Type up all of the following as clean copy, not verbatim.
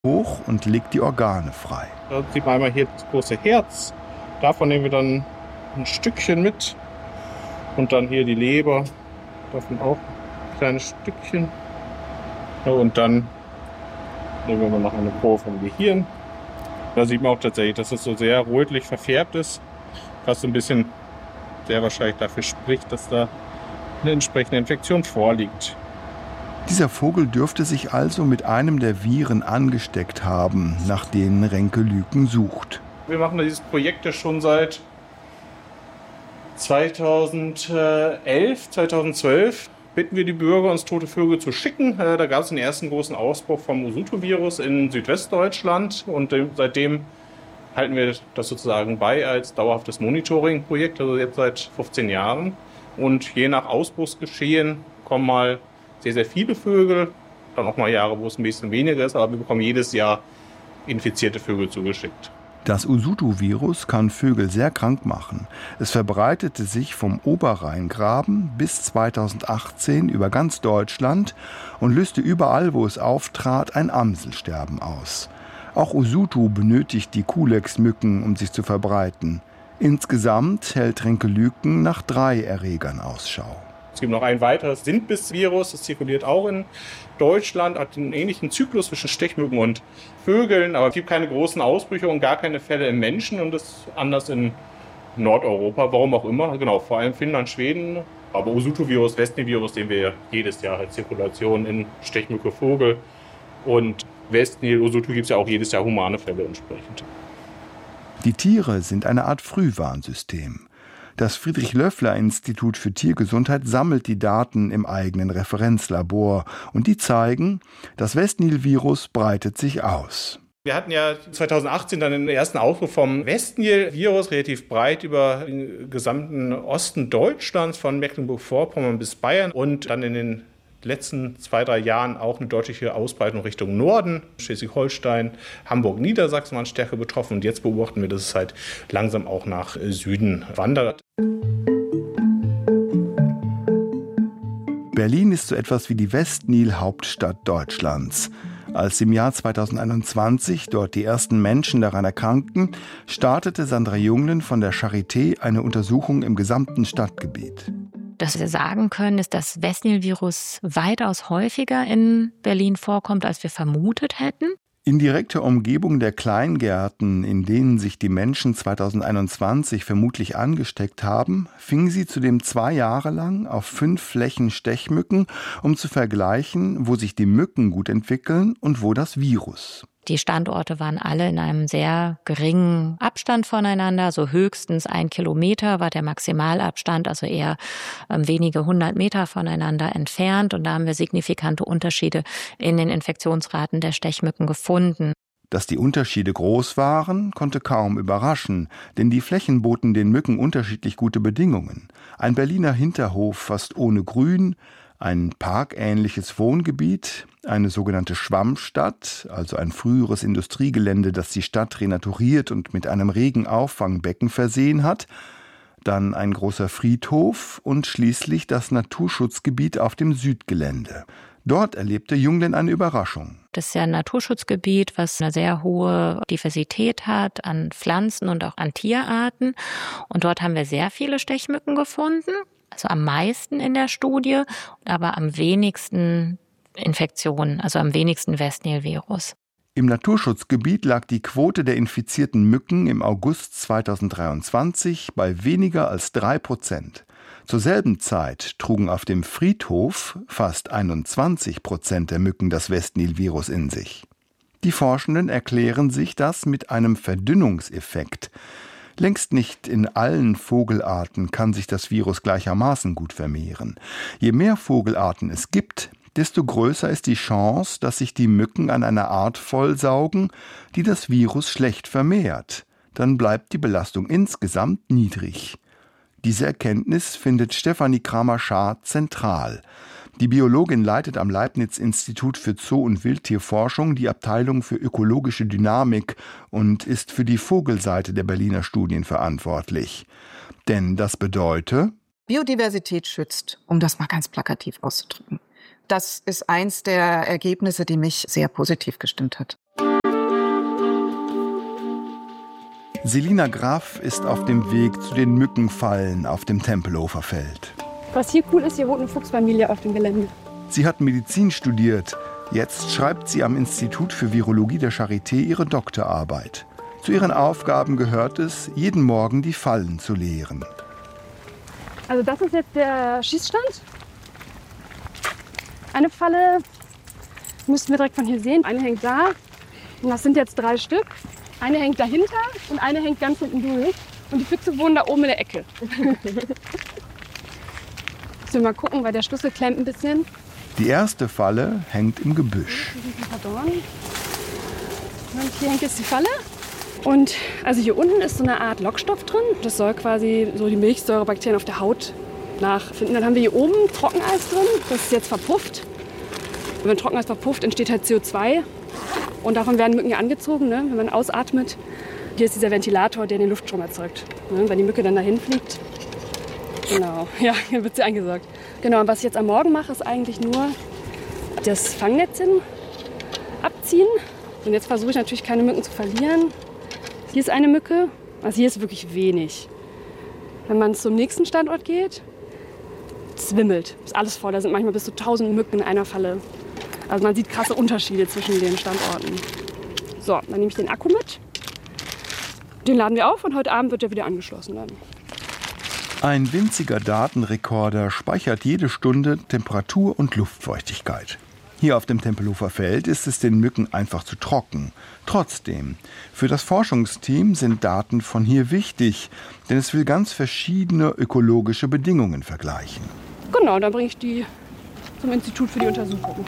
hoch und legt die Organe frei. Da sieht man einmal hier das große Herz. Davon nehmen wir dann ein Stückchen mit. Und dann hier die Leber. Davon auch ein kleines Stückchen. Ja, und dann nehmen wir noch eine Probe vom Gehirn. Da sieht man auch tatsächlich, dass es so sehr rötlich verfärbt ist. Was so ein bisschen sehr wahrscheinlich dafür spricht, dass da eine entsprechende Infektion vorliegt. Dieser Vogel dürfte sich also mit einem der Viren angesteckt haben, nach denen Renke Lüken sucht. Wir machen dieses Projekt ja schon seit 2011, 2012. Bitten wir die Bürger, uns tote Vögel zu schicken. Da gab es den ersten großen Ausbruch vom Usutu-Virus in Südwestdeutschland. Und seitdem halten wir das sozusagen bei als dauerhaftes Monitoring-Projekt, also jetzt seit 15 Jahren. Und je nach Ausbruchsgeschehen kommen mal sehr, sehr viele Vögel. Dann auch mal Jahre, wo es ein bisschen weniger ist. Aber wir bekommen jedes Jahr infizierte Vögel zugeschickt. Das Usutu-Virus kann Vögel sehr krank machen. Es verbreitete sich vom Oberrheingraben bis 2018 über ganz Deutschland und löste überall, wo es auftrat, ein Amselsterben aus. Auch Usutu benötigt die Culex-Mücken, um sich zu verbreiten. Insgesamt hält Renke Lüken nach 3 Erregern Ausschau. Es gibt noch ein weiteres Sintbiss-Virus, das zirkuliert auch in Deutschland, hat einen ähnlichen Zyklus zwischen Stechmücken und Vögeln, aber es gibt keine großen Ausbrüche und gar keine Fälle im Menschen und das ist anders in Nordeuropa, warum auch immer, genau, vor allem Finnland, Schweden. Aber Usutu-Virus, Westnil-Virus sehen wir jedes Jahr als Zirkulation in Stechmücke, Vogel und Westnil, Usutu gibt es ja auch jedes Jahr humane Fälle entsprechend. Die Tiere sind eine Art Frühwarnsystem. Das Friedrich-Löffler-Institut für Tiergesundheit sammelt die Daten im eigenen Referenzlabor und die zeigen, das Westnil-Virus breitet sich aus. Wir hatten ja 2018 dann den ersten Ausbruch vom Westnil-Virus relativ breit über den gesamten Osten Deutschlands, von Mecklenburg-Vorpommern bis Bayern und dann in den letzten 2-3 Jahren auch eine deutliche Ausbreitung Richtung Norden. Schleswig-Holstein, Hamburg, Niedersachsen waren stärker betroffen und jetzt beobachten wir, dass es halt langsam auch nach Süden wandert. Berlin ist so etwas wie die Westnil-Hauptstadt Deutschlands. Als im Jahr 2021 dort die ersten Menschen daran erkrankten, startete Sandra Junglen von der Charité eine Untersuchung im gesamten Stadtgebiet. Das wir sagen können, ist, dass Westnil-Virus weitaus häufiger in Berlin vorkommt, als wir vermutet hätten. In direkter Umgebung der Kleingärten, in denen sich die Menschen 2021 vermutlich angesteckt haben, fingen sie zudem 2 Jahre lang auf 5 Flächen Stechmücken, um zu vergleichen, wo sich die Mücken gut entwickeln und wo das Virus. Die Standorte waren alle in einem sehr geringen Abstand voneinander, so höchstens 1 Kilometer war der Maximalabstand, also eher wenige 100 Meter voneinander entfernt. Und da haben wir signifikante Unterschiede in den Infektionsraten der Stechmücken gefunden. Dass die Unterschiede groß waren, konnte kaum überraschen, denn die Flächen boten den Mücken unterschiedlich gute Bedingungen. Ein Berliner Hinterhof fast ohne Grün, ein parkähnliches Wohngebiet, eine sogenannte Schwammstadt, also ein früheres Industriegelände, das die Stadt renaturiert und mit einem Regenauffangbecken versehen hat, dann ein großer Friedhof und schließlich das Naturschutzgebiet auf dem Südgelände. Dort erlebte Junglen eine Überraschung. Das ist ja ein Naturschutzgebiet, was eine sehr hohe Diversität hat an Pflanzen und auch an Tierarten. Und dort haben wir sehr viele Stechmücken gefunden. Also am meisten in der Studie, aber am wenigsten Infektionen, also am wenigsten Westnil-Virus. Im Naturschutzgebiet lag die Quote der infizierten Mücken im August 2023 bei weniger als 3%. Zur selben Zeit trugen auf dem Friedhof fast 21% der Mücken das Westnil-Virus in sich. Die Forschenden erklären sich das mit einem Verdünnungseffekt. Längst nicht in allen Vogelarten kann sich das Virus gleichermaßen gut vermehren. Je mehr Vogelarten es gibt, desto größer ist die Chance, dass sich die Mücken an einer Art vollsaugen, die das Virus schlecht vermehrt. Dann bleibt die Belastung insgesamt niedrig. Diese Erkenntnis findet Stefanie Kramer-Schaar zentral. Die Biologin leitet am Leibniz-Institut für Zoo- und Wildtierforschung die Abteilung für ökologische Dynamik und ist für die Vogelseite der Berliner Studien verantwortlich. Denn das bedeutet: Biodiversität schützt, um das mal ganz plakativ auszudrücken. Das ist eins der Ergebnisse, die mich sehr positiv gestimmt hat. Selina Graf ist auf dem Weg zu den Mückenfallen auf dem Tempelhofer Feld. Was hier cool ist, hier wohnt eine Fuchsfamilie auf dem Gelände. Sie hat Medizin studiert. Jetzt schreibt sie am Institut für Virologie der Charité ihre Doktorarbeit. Zu ihren Aufgaben gehört es, jeden Morgen die Fallen zu leeren. Also das ist jetzt der Schießstand. Eine Falle müssten wir direkt von hier sehen. Eine hängt da. Und das sind jetzt 3 Stück. Eine hängt dahinter und eine hängt ganz hinten durch. Und die Füchse wohnen da oben in der Ecke. Müssen wir mal gucken, weil der Schlüssel klemmt ein bisschen. Die erste Falle hängt im Gebüsch. Und hier hängt jetzt die Falle. Und also hier unten ist so eine Art Lockstoff drin. Das soll quasi so die Milchsäurebakterien auf der Haut nachfinden. Dann haben wir hier oben Trockeneis drin. Das ist jetzt verpufft. Und wenn Trockeneis verpufft, entsteht halt CO2. Und davon werden Mücken ja angezogen, ne? Wenn man ausatmet. Hier ist dieser Ventilator, der den Luftstrom erzeugt. Ne? Wenn die Mücke dann dahin fliegt. Genau, ja, hier wird sie eingesaugt. Genau, und was ich jetzt am Morgen mache, ist eigentlich nur das Fangnetzchen abziehen. Und jetzt versuche ich natürlich keine Mücken zu verlieren. Hier ist eine Mücke, also hier ist wirklich wenig. Wenn man zum nächsten Standort geht, es wimmelt, ist alles voll. Da sind manchmal bis zu 1000 Mücken in einer Falle. Also man sieht krasse Unterschiede zwischen den Standorten. So, dann nehme ich den Akku mit. Den laden wir auf und heute Abend wird er wieder angeschlossen dann. Ein winziger Datenrekorder speichert jede Stunde Temperatur und Luftfeuchtigkeit. Hier auf dem Tempelhofer Feld ist es den Mücken einfach zu trocken. Trotzdem, für das Forschungsteam sind Daten von hier wichtig, denn es will ganz verschiedene ökologische Bedingungen vergleichen. Genau, dann bringe ich die zum Institut für die Untersuchung.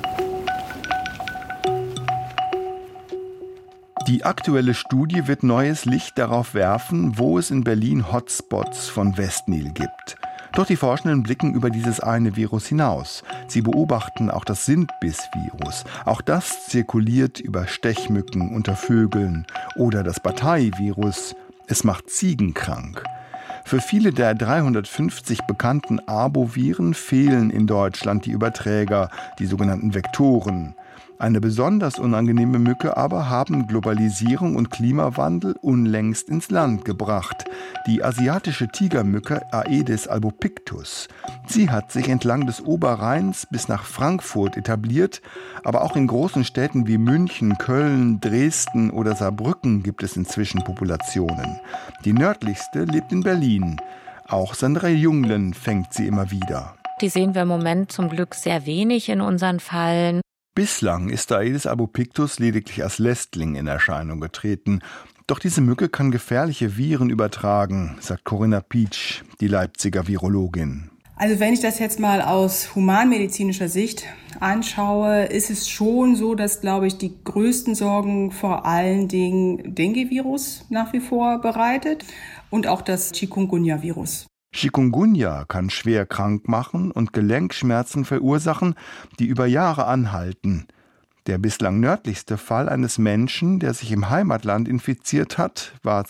Die aktuelle Studie wird neues Licht darauf werfen, wo es in Berlin Hotspots von Westnil gibt. Doch die Forschenden blicken über dieses eine Virus hinaus. Sie beobachten auch das Sintbiss-Virus. Auch das zirkuliert über Stechmücken unter Vögeln. Oder das Bataille-Virus. Es macht Ziegen krank. Für viele der 350 bekannten Arboviren fehlen in Deutschland die Überträger, die sogenannten Vektoren. Eine besonders unangenehme Mücke aber haben Globalisierung und Klimawandel unlängst ins Land gebracht. Die asiatische Tigermücke Aedes albopictus. Sie hat sich entlang des Oberrheins bis nach Frankfurt etabliert, aber auch in großen Städten wie München, Köln, Dresden oder Saarbrücken gibt es inzwischen Populationen. Die nördlichste lebt in Berlin. Auch Sandra Junglen fängt sie immer wieder. Die sehen wir im Moment zum Glück sehr wenig in unseren Fallen. Bislang ist Aedes albopictus lediglich als Lästling in Erscheinung getreten. Doch diese Mücke kann gefährliche Viren übertragen, sagt Corinna Pietsch, die Leipziger Virologin. Also wenn ich das jetzt mal aus humanmedizinischer Sicht anschaue, ist es schon so, dass, glaube ich, die größten Sorgen vor allen Dingen Dengue-Virus nach wie vor bereitet und auch das Chikungunya-Virus. Chikungunya kann schwer krank machen und Gelenkschmerzen verursachen, die über Jahre anhalten. Der bislang nördlichste Fall eines Menschen, der sich im Heimatland infiziert hat, war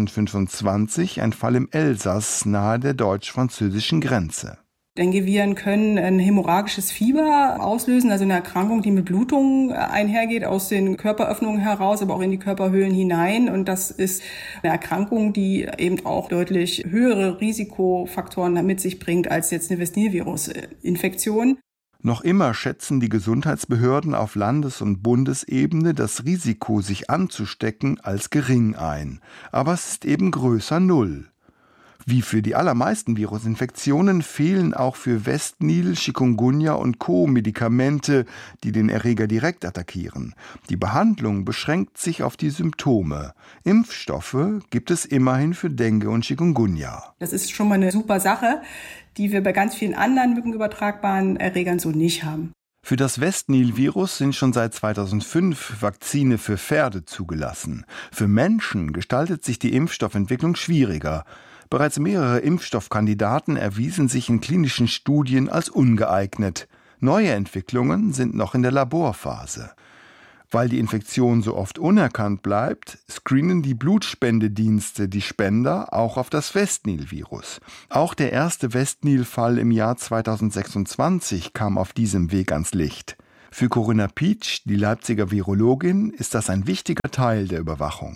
2025 ein Fall im Elsass nahe der deutsch-französischen Grenze. Dengue-Viren können ein hämorrhagisches Fieber auslösen, also eine Erkrankung, die mit Blutungen einhergeht, aus den Körperöffnungen heraus, aber auch in die Körperhöhlen hinein. Und das ist eine Erkrankung, die eben auch deutlich höhere Risikofaktoren mit sich bringt als jetzt eine Westnil-Virus-Infektion. Noch immer schätzen die Gesundheitsbehörden auf Landes- und Bundesebene das Risiko, sich anzustecken, als gering ein. Aber es ist eben größer Null. Wie für die allermeisten Virusinfektionen fehlen auch für Westnil, Chikungunya und Co. Medikamente, die den Erreger direkt attackieren. Die Behandlung beschränkt sich auf die Symptome. Impfstoffe gibt es immerhin für Dengue und Chikungunya. Das ist schon mal eine super Sache, die wir bei ganz vielen anderen mückenübertragbaren Erregern so nicht haben. Für das Westnil-Virus sind schon seit 2005 Vakzine für Pferde zugelassen. Für Menschen gestaltet sich die Impfstoffentwicklung schwieriger. Bereits mehrere Impfstoffkandidaten erwiesen sich in klinischen Studien als ungeeignet. Neue Entwicklungen sind noch in der Laborphase. Weil die Infektion so oft unerkannt bleibt, screenen die Blutspendedienste die Spender auch auf das Westnil-Virus. Auch der erste Westnil-Fall im Jahr 2026 kam auf diesem Weg ans Licht. Für Corinna Pietsch, die Leipziger Virologin, ist das ein wichtiger Teil der Überwachung.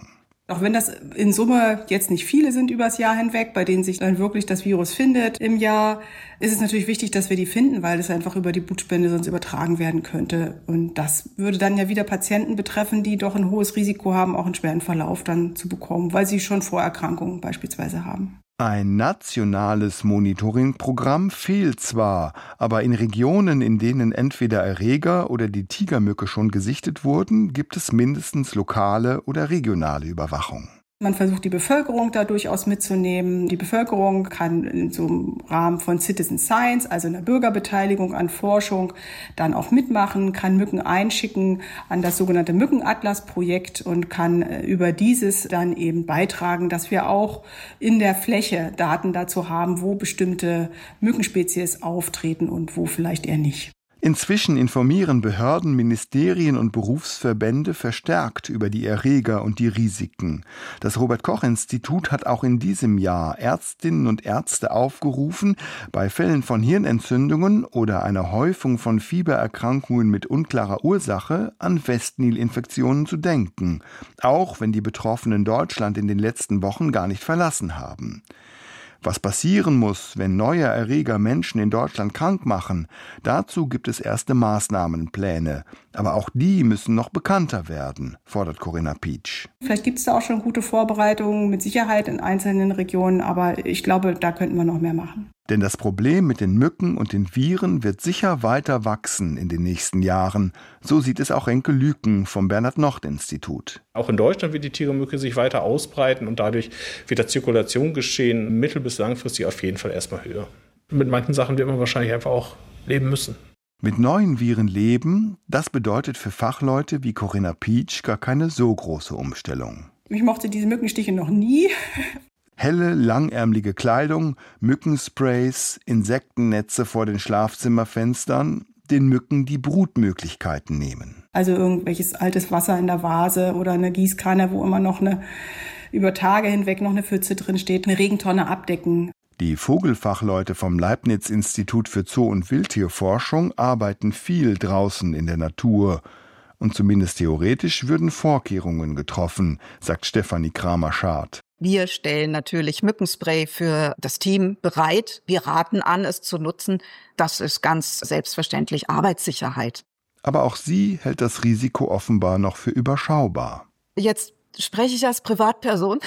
Auch wenn das in Summe jetzt nicht viele sind übers Jahr hinweg, bei denen sich dann wirklich das Virus findet im Jahr, ist es natürlich wichtig, dass wir die finden, weil es einfach über die Blutspende sonst übertragen werden könnte. Und das würde dann ja wieder Patienten betreffen, die doch ein hohes Risiko haben, auch einen schweren Verlauf dann zu bekommen, weil sie schon Vorerkrankungen beispielsweise haben. Ein nationales Monitoringprogramm fehlt zwar, aber in Regionen, in denen entweder Erreger oder die Tigermücke schon gesichtet wurden, gibt es mindestens lokale oder regionale Überwachung. Man versucht, die Bevölkerung da durchaus mitzunehmen. Die Bevölkerung kann in so einem Rahmen von Citizen Science, also einer Bürgerbeteiligung an Forschung, dann auch mitmachen, kann Mücken einschicken an das sogenannte Mückenatlas-Projekt und kann über dieses dann eben beitragen, dass wir auch in der Fläche Daten dazu haben, wo bestimmte Mückenspezies auftreten und wo vielleicht eher nicht. Inzwischen informieren Behörden, Ministerien und Berufsverbände verstärkt über die Erreger und die Risiken. Das Robert-Koch-Institut hat auch in diesem Jahr Ärztinnen und Ärzte aufgerufen, bei Fällen von Hirnentzündungen oder einer Häufung von Fiebererkrankungen mit unklarer Ursache an Westnil-Infektionen zu denken, auch wenn die Betroffenen Deutschland in den letzten Wochen gar nicht verlassen haben. Was passieren muss, wenn neue Erreger Menschen in Deutschland krank machen, dazu gibt es erste Maßnahmenpläne. Aber auch die müssen noch bekannter werden, fordert Corinna Pietsch. Vielleicht gibt es da auch schon gute Vorbereitungen, mit Sicherheit in einzelnen Regionen, aber ich glaube, da könnten wir noch mehr machen. Denn das Problem mit den Mücken und den Viren wird sicher weiter wachsen in den nächsten Jahren. So sieht es auch Renke Lüken vom Bernhard-Nocht-Institut. Auch in Deutschland wird die Tigermücke sich weiter ausbreiten und dadurch wird das Zirkulationsgeschehen mittel- bis langfristig auf jeden Fall erstmal höher. Mit manchen Sachen wird man wahrscheinlich einfach auch leben müssen. Mit neuen Viren leben, das bedeutet für Fachleute wie Corinna Pietsch gar keine so große Umstellung. Ich mochte diese Mückenstiche noch nie. Helle, langärmelige Kleidung, Mückensprays, Insektennetze vor den Schlafzimmerfenstern, den Mücken die Brutmöglichkeiten nehmen. Also irgendwelches altes Wasser in der Vase oder eine Gießkanne, wo immer noch über Tage hinweg noch eine Pfütze drin steht, eine Regentonne abdecken. Die Vogelfachleute vom Leibniz-Institut für Zoo- und Wildtierforschung arbeiten viel draußen in der Natur. Und zumindest theoretisch würden Vorkehrungen getroffen, sagt Stefanie Kramer-Schad. Wir stellen natürlich Mückenspray für das Team bereit. Wir raten an, es zu nutzen. Das ist ganz selbstverständlich Arbeitssicherheit. Aber auch sie hält das Risiko offenbar noch für überschaubar. Jetzt spreche ich als Privatperson,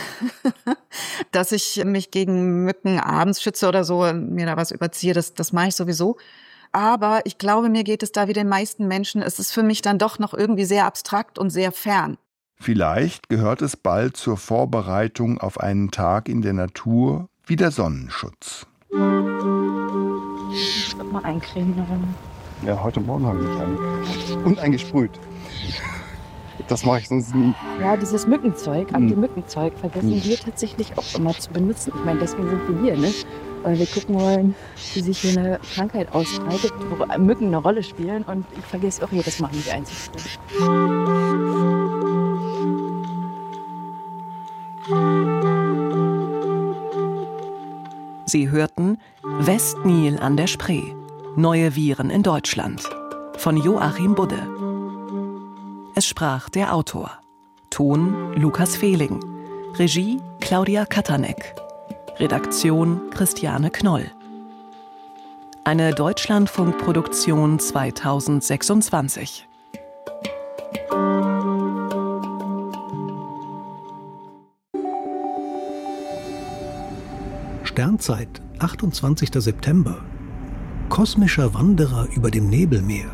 dass ich mich gegen Mücken abends schütze oder so, mir da was überziehe, das mache ich sowieso. Aber ich glaube, mir geht es da wie den meisten Menschen. Es ist für mich dann doch noch irgendwie sehr abstrakt und sehr fern. Vielleicht gehört es bald zur Vorbereitung auf einen Tag in der Natur wie der Sonnenschutz. Mal eincremen. Ja, heute Morgen habe ich mich eingecremt. Und eingesprüht. Das mache ich sonst nie. Ja, dieses Mückenzeug, Anti-Mückenzeug, vergessen wir tatsächlich auch immer zu benutzen. Ich meine, deswegen sind wir hier, ne? Weil wir gucken wollen, wie sich hier eine Krankheit ausbreitet, wo Mücken eine Rolle spielen. Und ich vergesse auch jedes Mal, mich einzusprühen. Sie hörten Westnil an der Spree. Neue Viren in Deutschland von Joachim Budde. Es sprach der Autor. Ton Lukas Fehling. Regie Claudia Katanek. Redaktion Christiane Knoll. Eine Deutschlandfunk-Produktion 2026. Sternzeit, 28. September. Kosmischer Wanderer über dem Nebelmeer.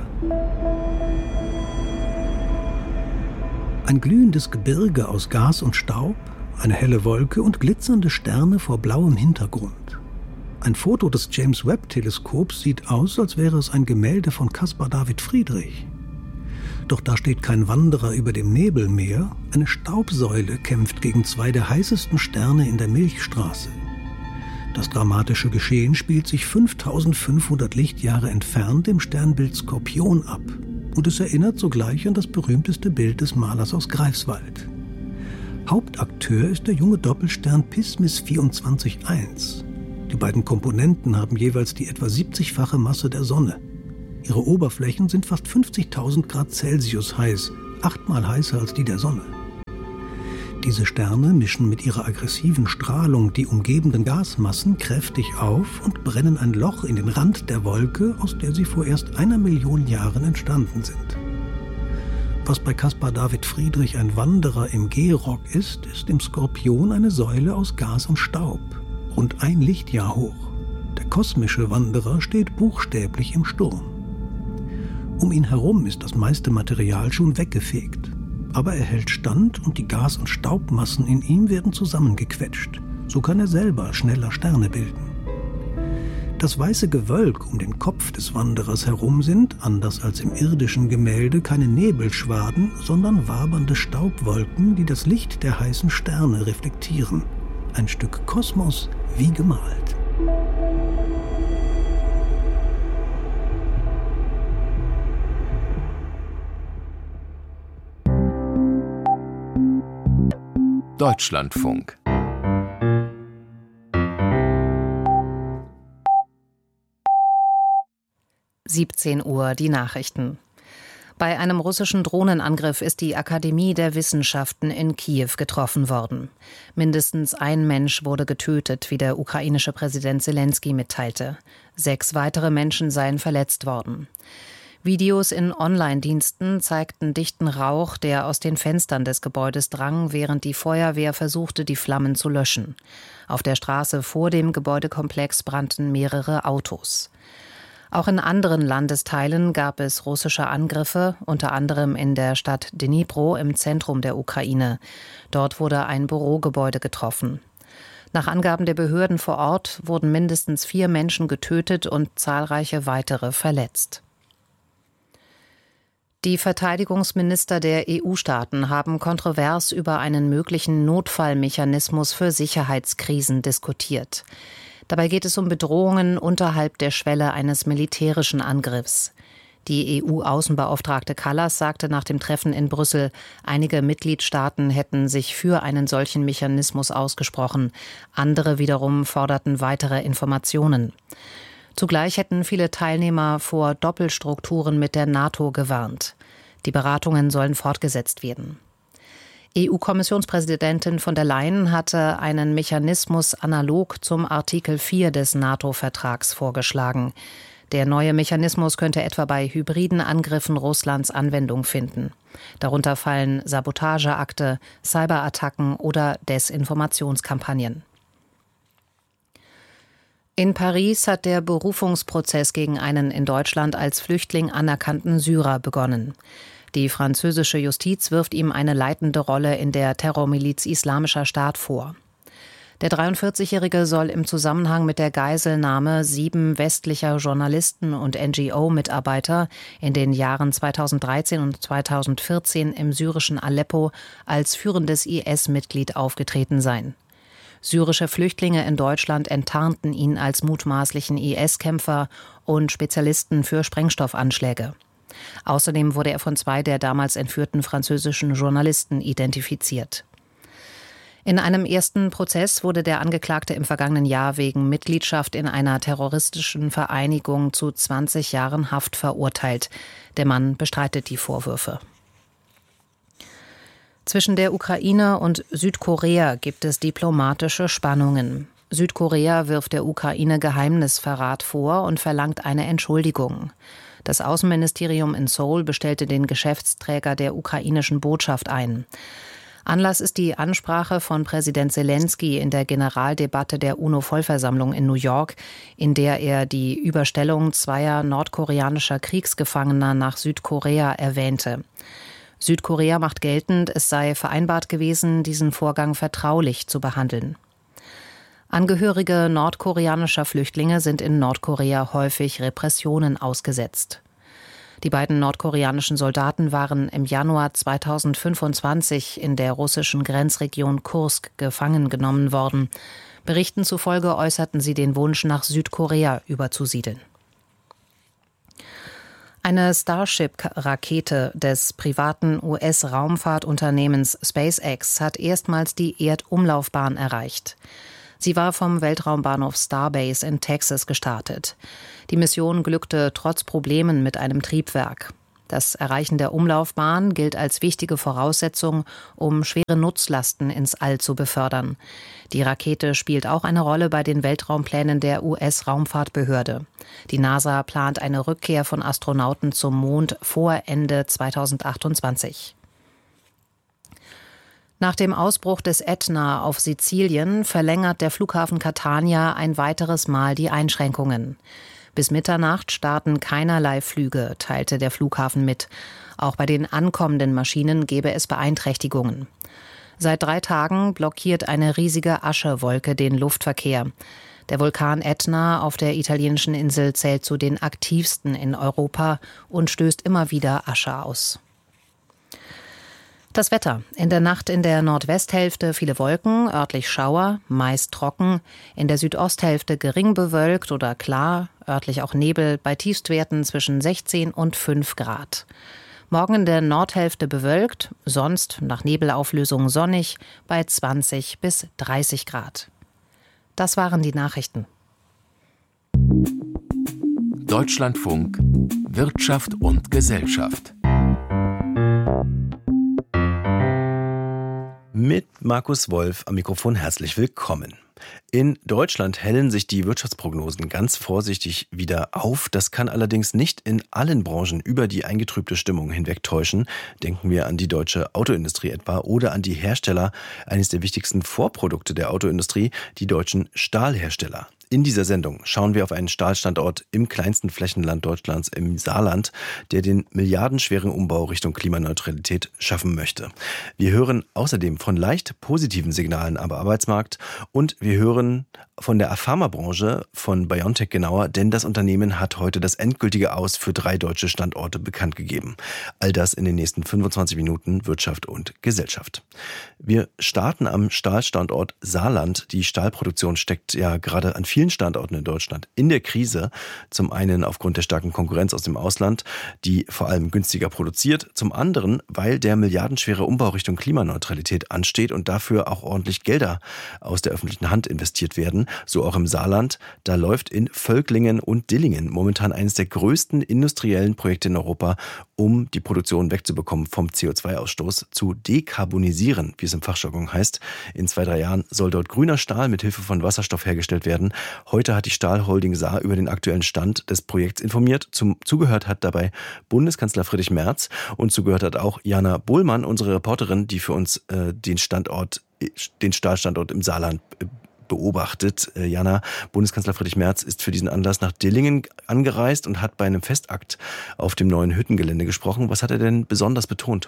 Ein glühendes Gebirge aus Gas und Staub, eine helle Wolke und glitzernde Sterne vor blauem Hintergrund. Ein Foto des James-Webb-Teleskops sieht aus, als wäre es ein Gemälde von Caspar David Friedrich. Doch da steht kein Wanderer über dem Nebelmeer, eine Staubsäule kämpft gegen zwei der heißesten Sterne in der Milchstraße. Das dramatische Geschehen spielt sich 5500 Lichtjahre entfernt im Sternbild Skorpion ab. Und es erinnert sogleich an das berühmteste Bild des Malers aus Greifswald. Hauptakteur ist der junge Doppelstern Pismis 24.1. Die beiden Komponenten haben jeweils die etwa 70-fache Masse der Sonne. Ihre Oberflächen sind fast 50.000 Grad Celsius heiß, 8-mal heißer als die der Sonne. Diese Sterne mischen mit ihrer aggressiven Strahlung die umgebenden Gasmassen kräftig auf und brennen ein Loch in den Rand der Wolke, aus der sie vor erst 1 Million Jahren entstanden sind. Was bei Caspar David Friedrich ein Wanderer im Gehrock ist, ist im Skorpion eine Säule aus Gas und Staub, rund 1 Lichtjahr hoch. Der kosmische Wanderer steht buchstäblich im Sturm. Um ihn herum ist das meiste Material schon weggefegt. Aber er hält stand und die Gas- und Staubmassen in ihm werden zusammengequetscht. So kann er selber schneller Sterne bilden. Das weiße Gewölk um den Kopf des Wanderers herum sind, anders als im irdischen Gemälde, keine Nebelschwaden, sondern wabernde Staubwolken, die das Licht der heißen Sterne reflektieren. Ein Stück Kosmos wie gemalt. Deutschlandfunk. Uhr, die Nachrichten. Bei einem russischen Drohnenangriff ist die Akademie der Wissenschaften in Kiew getroffen worden. Mindestens 1 Mensch wurde getötet, wie der ukrainische Präsident Selenskyj mitteilte. 6 weitere Menschen seien verletzt worden. Videos in Online-Diensten zeigten dichten Rauch, der aus den Fenstern des Gebäudes drang, während die Feuerwehr versuchte, die Flammen zu löschen. Auf der Straße vor dem Gebäudekomplex brannten mehrere Autos. Auch in anderen Landesteilen gab es russische Angriffe, unter anderem in der Stadt Dnipro im Zentrum der Ukraine. Dort wurde ein Bürogebäude getroffen. Nach Angaben der Behörden vor Ort wurden mindestens 4 Menschen getötet und zahlreiche weitere verletzt. Die Verteidigungsminister der EU-Staaten haben kontrovers über einen möglichen Notfallmechanismus für Sicherheitskrisen diskutiert. Dabei geht es um Bedrohungen unterhalb der Schwelle eines militärischen Angriffs. Die EU-Außenbeauftragte Kallas sagte nach dem Treffen in Brüssel, einige Mitgliedstaaten hätten sich für einen solchen Mechanismus ausgesprochen. Andere wiederum forderten weitere Informationen. Zugleich hätten viele Teilnehmer vor Doppelstrukturen mit der NATO gewarnt. Die Beratungen sollen fortgesetzt werden. EU-Kommissionspräsidentin von der Leyen hatte einen Mechanismus analog zum Artikel 4 des NATO-Vertrags vorgeschlagen. Der neue Mechanismus könnte etwa bei hybriden Angriffen Russlands Anwendung finden. Darunter fallen Sabotageakte, Cyberattacken oder Desinformationskampagnen. In Paris hat der Berufungsprozess gegen einen in Deutschland als Flüchtling anerkannten Syrer begonnen. Die französische Justiz wirft ihm eine leitende Rolle in der Terrormiliz Islamischer Staat vor. Der 43-Jährige soll im Zusammenhang mit der Geiselnahme 7 westlicher Journalisten und NGO-Mitarbeiter in den Jahren 2013 und 2014 im syrischen Aleppo als führendes IS-Mitglied aufgetreten sein. Syrische Flüchtlinge in Deutschland enttarnten ihn als mutmaßlichen IS-Kämpfer und Spezialisten für Sprengstoffanschläge. Außerdem wurde er von 2 der damals entführten französischen Journalisten identifiziert. In einem ersten Prozess wurde der Angeklagte im vergangenen Jahr wegen Mitgliedschaft in einer terroristischen Vereinigung zu 20 Jahren Haft verurteilt. Der Mann bestreitet die Vorwürfe. Zwischen der Ukraine und Südkorea gibt es diplomatische Spannungen. Südkorea wirft der Ukraine Geheimnisverrat vor und verlangt eine Entschuldigung. Das Außenministerium in Seoul bestellte den Geschäftsträger der ukrainischen Botschaft ein. Anlass ist die Ansprache von Präsident Selenskyj in der Generaldebatte der UNO-Vollversammlung in New York, in der er die Überstellung 2 nordkoreanischer Kriegsgefangener nach Südkorea erwähnte. Südkorea macht geltend, es sei vereinbart gewesen, diesen Vorgang vertraulich zu behandeln. Angehörige nordkoreanischer Flüchtlinge sind in Nordkorea häufig Repressionen ausgesetzt. Die beiden nordkoreanischen Soldaten waren im Januar 2025 in der russischen Grenzregion Kursk gefangen genommen worden. Berichten zufolge äußerten sie den Wunsch, nach Südkorea überzusiedeln. Eine Starship-Rakete des privaten US-Raumfahrtunternehmens SpaceX hat erstmals die Erdumlaufbahn erreicht. Sie war vom Weltraumbahnhof Starbase in Texas gestartet. Die Mission glückte trotz Problemen mit einem Triebwerk. Das Erreichen der Umlaufbahn gilt als wichtige Voraussetzung, um schwere Nutzlasten ins All zu befördern. Die Rakete spielt auch eine Rolle bei den Weltraumplänen der US-Raumfahrtbehörde. Die NASA plant eine Rückkehr von Astronauten zum Mond vor Ende 2028. Nach dem Ausbruch des Ätna auf Sizilien verlängert der Flughafen Catania ein weiteres Mal die Einschränkungen. Bis Mitternacht starten keinerlei Flüge, teilte der Flughafen mit. Auch bei den ankommenden Maschinen gebe es Beeinträchtigungen. Seit 3 Tagen blockiert eine riesige Aschewolke den Luftverkehr. Der Vulkan Ätna auf der italienischen Insel zählt zu den aktivsten in Europa und stößt immer wieder Asche aus. Das Wetter. In der Nacht in der Nordwesthälfte viele Wolken, örtlich Schauer, meist trocken. In der Südosthälfte gering bewölkt oder klar, örtlich auch Nebel, bei Tiefstwerten zwischen 16 und 5 Grad. Morgen in der Nordhälfte bewölkt, sonst nach Nebelauflösung sonnig, bei 20 bis 30 Grad. Das waren die Nachrichten. Deutschlandfunk Wirtschaft und Gesellschaft. Mit Markus Wolf am Mikrofon herzlich willkommen. In Deutschland hellen sich die Wirtschaftsprognosen ganz vorsichtig wieder auf. Das kann allerdings nicht in allen Branchen über die eingetrübte Stimmung hinwegtäuschen. Denken wir an die deutsche Autoindustrie etwa oder an die Hersteller, eines der wichtigsten Vorprodukte der Autoindustrie, die deutschen Stahlhersteller. In dieser Sendung schauen wir auf einen Stahlstandort im kleinsten Flächenland Deutschlands, im Saarland, der den milliardenschweren Umbau Richtung Klimaneutralität schaffen möchte. Wir hören außerdem von leicht positiven Signalen am Arbeitsmarkt und wir hören von der Pharmabranche, von BioNTech genauer, denn das Unternehmen hat heute das endgültige Aus für 3 deutsche Standorte bekannt gegeben. All das in den nächsten 25 Minuten Wirtschaft und Gesellschaft. Wir starten am Stahlstandort Saarland. Die Stahlproduktion steckt ja gerade an vielen Standorten in Deutschland in der Krise. Zum einen aufgrund der starken Konkurrenz aus dem Ausland, die vor allem günstiger produziert. Zum anderen, weil der milliardenschwere Umbau Richtung Klimaneutralität ansteht und dafür auch ordentlich Gelder aus der öffentlichen Hand investiert werden. So auch im Saarland. Da läuft in Völklingen und Dillingen momentan eines der größten industriellen Projekte in Europa, um die Produktion wegzubekommen vom CO2-Ausstoß, zu dekarbonisieren, wie es im Fachjargon heißt. In 2-3 Jahren soll dort grüner Stahl mit Hilfe von Wasserstoff hergestellt werden. Heute hat die Stahlholding Saar über den aktuellen Stand des Projekts informiert. Zugehört hat dabei Bundeskanzler Friedrich Merz und zugehört hat auch Jana Bohlmann, unsere Reporterin, die für uns den Stahlstandort im Saarland beobachtet. Jana, Bundeskanzler Friedrich Merz ist für diesen Anlass nach Dillingen angereist und hat bei einem Festakt auf dem neuen Hüttengelände gesprochen. Was hat er denn besonders betont?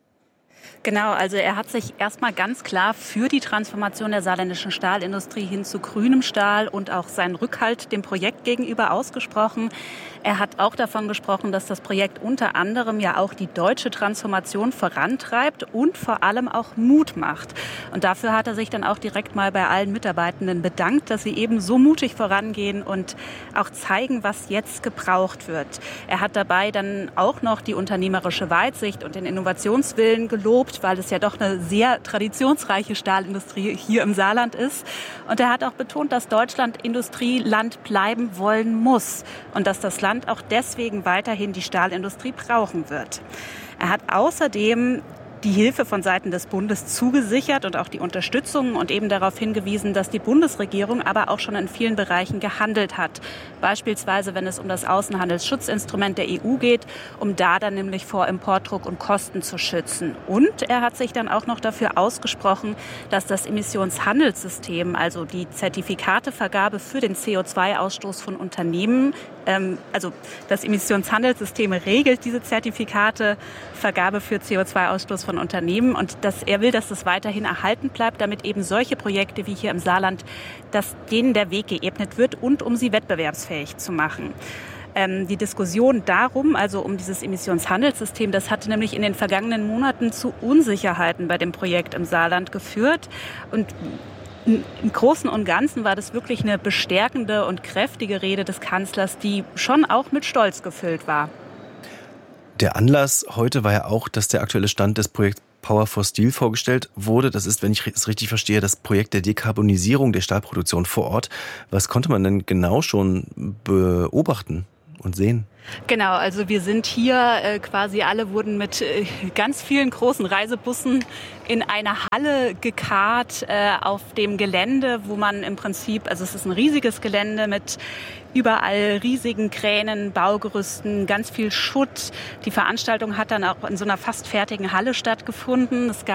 Genau, also er hat sich erstmal ganz klar für die Transformation der saarländischen Stahlindustrie hin zu grünem Stahl und auch seinen Rückhalt dem Projekt gegenüber ausgesprochen. Er hat auch davon gesprochen, dass das Projekt unter anderem ja auch die deutsche Transformation vorantreibt und vor allem auch Mut macht. Und dafür hat er sich dann auch direkt mal bei allen Mitarbeitenden bedankt, dass sie eben so mutig vorangehen und auch zeigen, was jetzt gebraucht wird. Er hat dabei dann auch noch die unternehmerische Weitsicht und den Innovationswillen gelobt, weil es ja doch eine sehr traditionsreiche Stahlindustrie hier im Saarland ist. Und er hat auch betont, dass Deutschland Industrieland bleiben wollen muss und dass das Land auch deswegen weiterhin die Stahlindustrie brauchen wird. Er hat außerdem die Hilfe von Seiten des Bundes zugesichert und auch die Unterstützung und eben darauf hingewiesen, dass die Bundesregierung aber auch schon in vielen Bereichen gehandelt hat. Beispielsweise, wenn es um das Außenhandelsschutzinstrument der EU geht, um da dann nämlich vor Importdruck und Kosten zu schützen. Und er hat sich dann auch noch dafür ausgesprochen, dass das Emissionshandelssystem, also die Zertifikatevergabe für den CO2-Ausstoß von Unternehmen, also das Emissionshandelsssystem regelt diese Zertifikatevergabe für CO2-Ausstoß von Unternehmen und er will, dass das weiterhin erhalten bleibt, damit eben solche Projekte wie hier im Saarland, dass denen der Weg geebnet wird und um sie wettbewerbsfähig zu machen. Die Diskussion darum, also um dieses Emissionshandelssystem, das hatte nämlich in den vergangenen Monaten zu Unsicherheiten bei dem Projekt im Saarland geführt und im Großen und Ganzen war das wirklich eine bestärkende und kräftige Rede des Kanzlers, die schon auch mit Stolz gefüllt war. Der Anlass heute war ja auch, dass der aktuelle Stand des Projekts Power for Steel vorgestellt wurde. Das ist, wenn ich es richtig verstehe, das Projekt der Dekarbonisierung der Stahlproduktion vor Ort. Was konnte man denn genau schon beobachten und sehen? Genau, also wir sind hier quasi alle wurden mit ganz vielen großen Reisebussen in eine Halle gekarrt auf dem Gelände, wo man im Prinzip, also es ist ein riesiges Gelände mit überall riesigen Kränen, Baugerüsten, ganz viel Schutt. Die Veranstaltung hat dann auch in so einer fast fertigen Halle stattgefunden. Es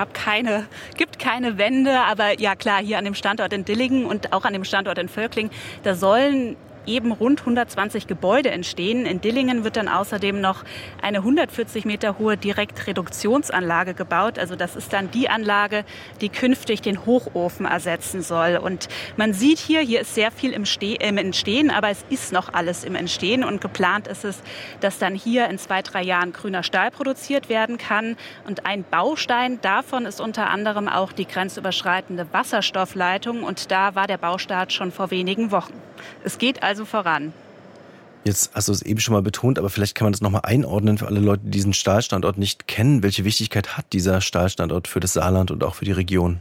gibt keine Wände, aber ja klar, hier an dem Standort in Dillingen und auch an dem Standort in Völkling, da sollen eben rund 120 Gebäude entstehen. In Dillingen wird dann außerdem noch eine 140 Meter hohe Direktreduktionsanlage gebaut. Also das ist dann die Anlage, die künftig den Hochofen ersetzen soll. Und man sieht hier ist sehr viel im Entstehen, aber es ist noch alles im Entstehen. Und geplant ist es, dass dann hier in 2-3 Jahren grüner Stahl produziert werden kann. Und ein Baustein davon ist unter anderem auch die grenzüberschreitende Wasserstoffleitung. Und da war der Baustart schon vor wenigen Wochen. Es geht also voran. Jetzt hast du es eben schon mal betont, aber vielleicht kann man das nochmal einordnen für alle Leute, die diesen Stahlstandort nicht kennen. Welche Wichtigkeit hat dieser Stahlstandort für das Saarland und auch für die Region?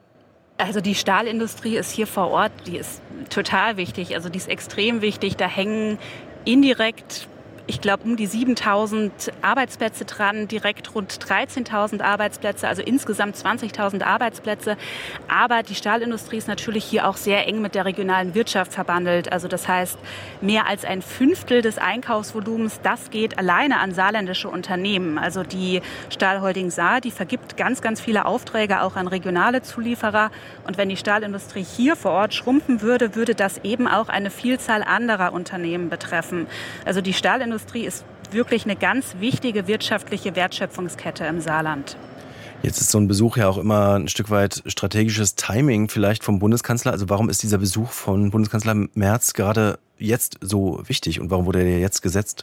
Also die Stahlindustrie ist hier vor Ort, die ist total wichtig. Also die ist extrem wichtig. Da hängen indirekt, ich glaube, um die 7.000 Arbeitsplätze dran, direkt rund 13.000 Arbeitsplätze, also insgesamt 20.000 Arbeitsplätze. Aber die Stahlindustrie ist natürlich hier auch sehr eng mit der regionalen Wirtschaft verbandelt. Also das heißt, mehr als 1/5 des Einkaufsvolumens, das geht alleine an saarländische Unternehmen. Also die Stahlholding Saar, die vergibt ganz, ganz viele Aufträge auch an regionale Zulieferer. Und wenn die Stahlindustrie hier vor Ort schrumpfen würde, würde das eben auch eine Vielzahl anderer Unternehmen betreffen. Also die Stahlindustrie ist wirklich eine ganz wichtige wirtschaftliche Wertschöpfungskette im Saarland. Jetzt ist so ein Besuch ja auch immer ein Stück weit strategisches Timing vielleicht vom Bundeskanzler. Also warum ist dieser Besuch von Bundeskanzler Merz gerade jetzt so wichtig und warum wurde er jetzt gesetzt?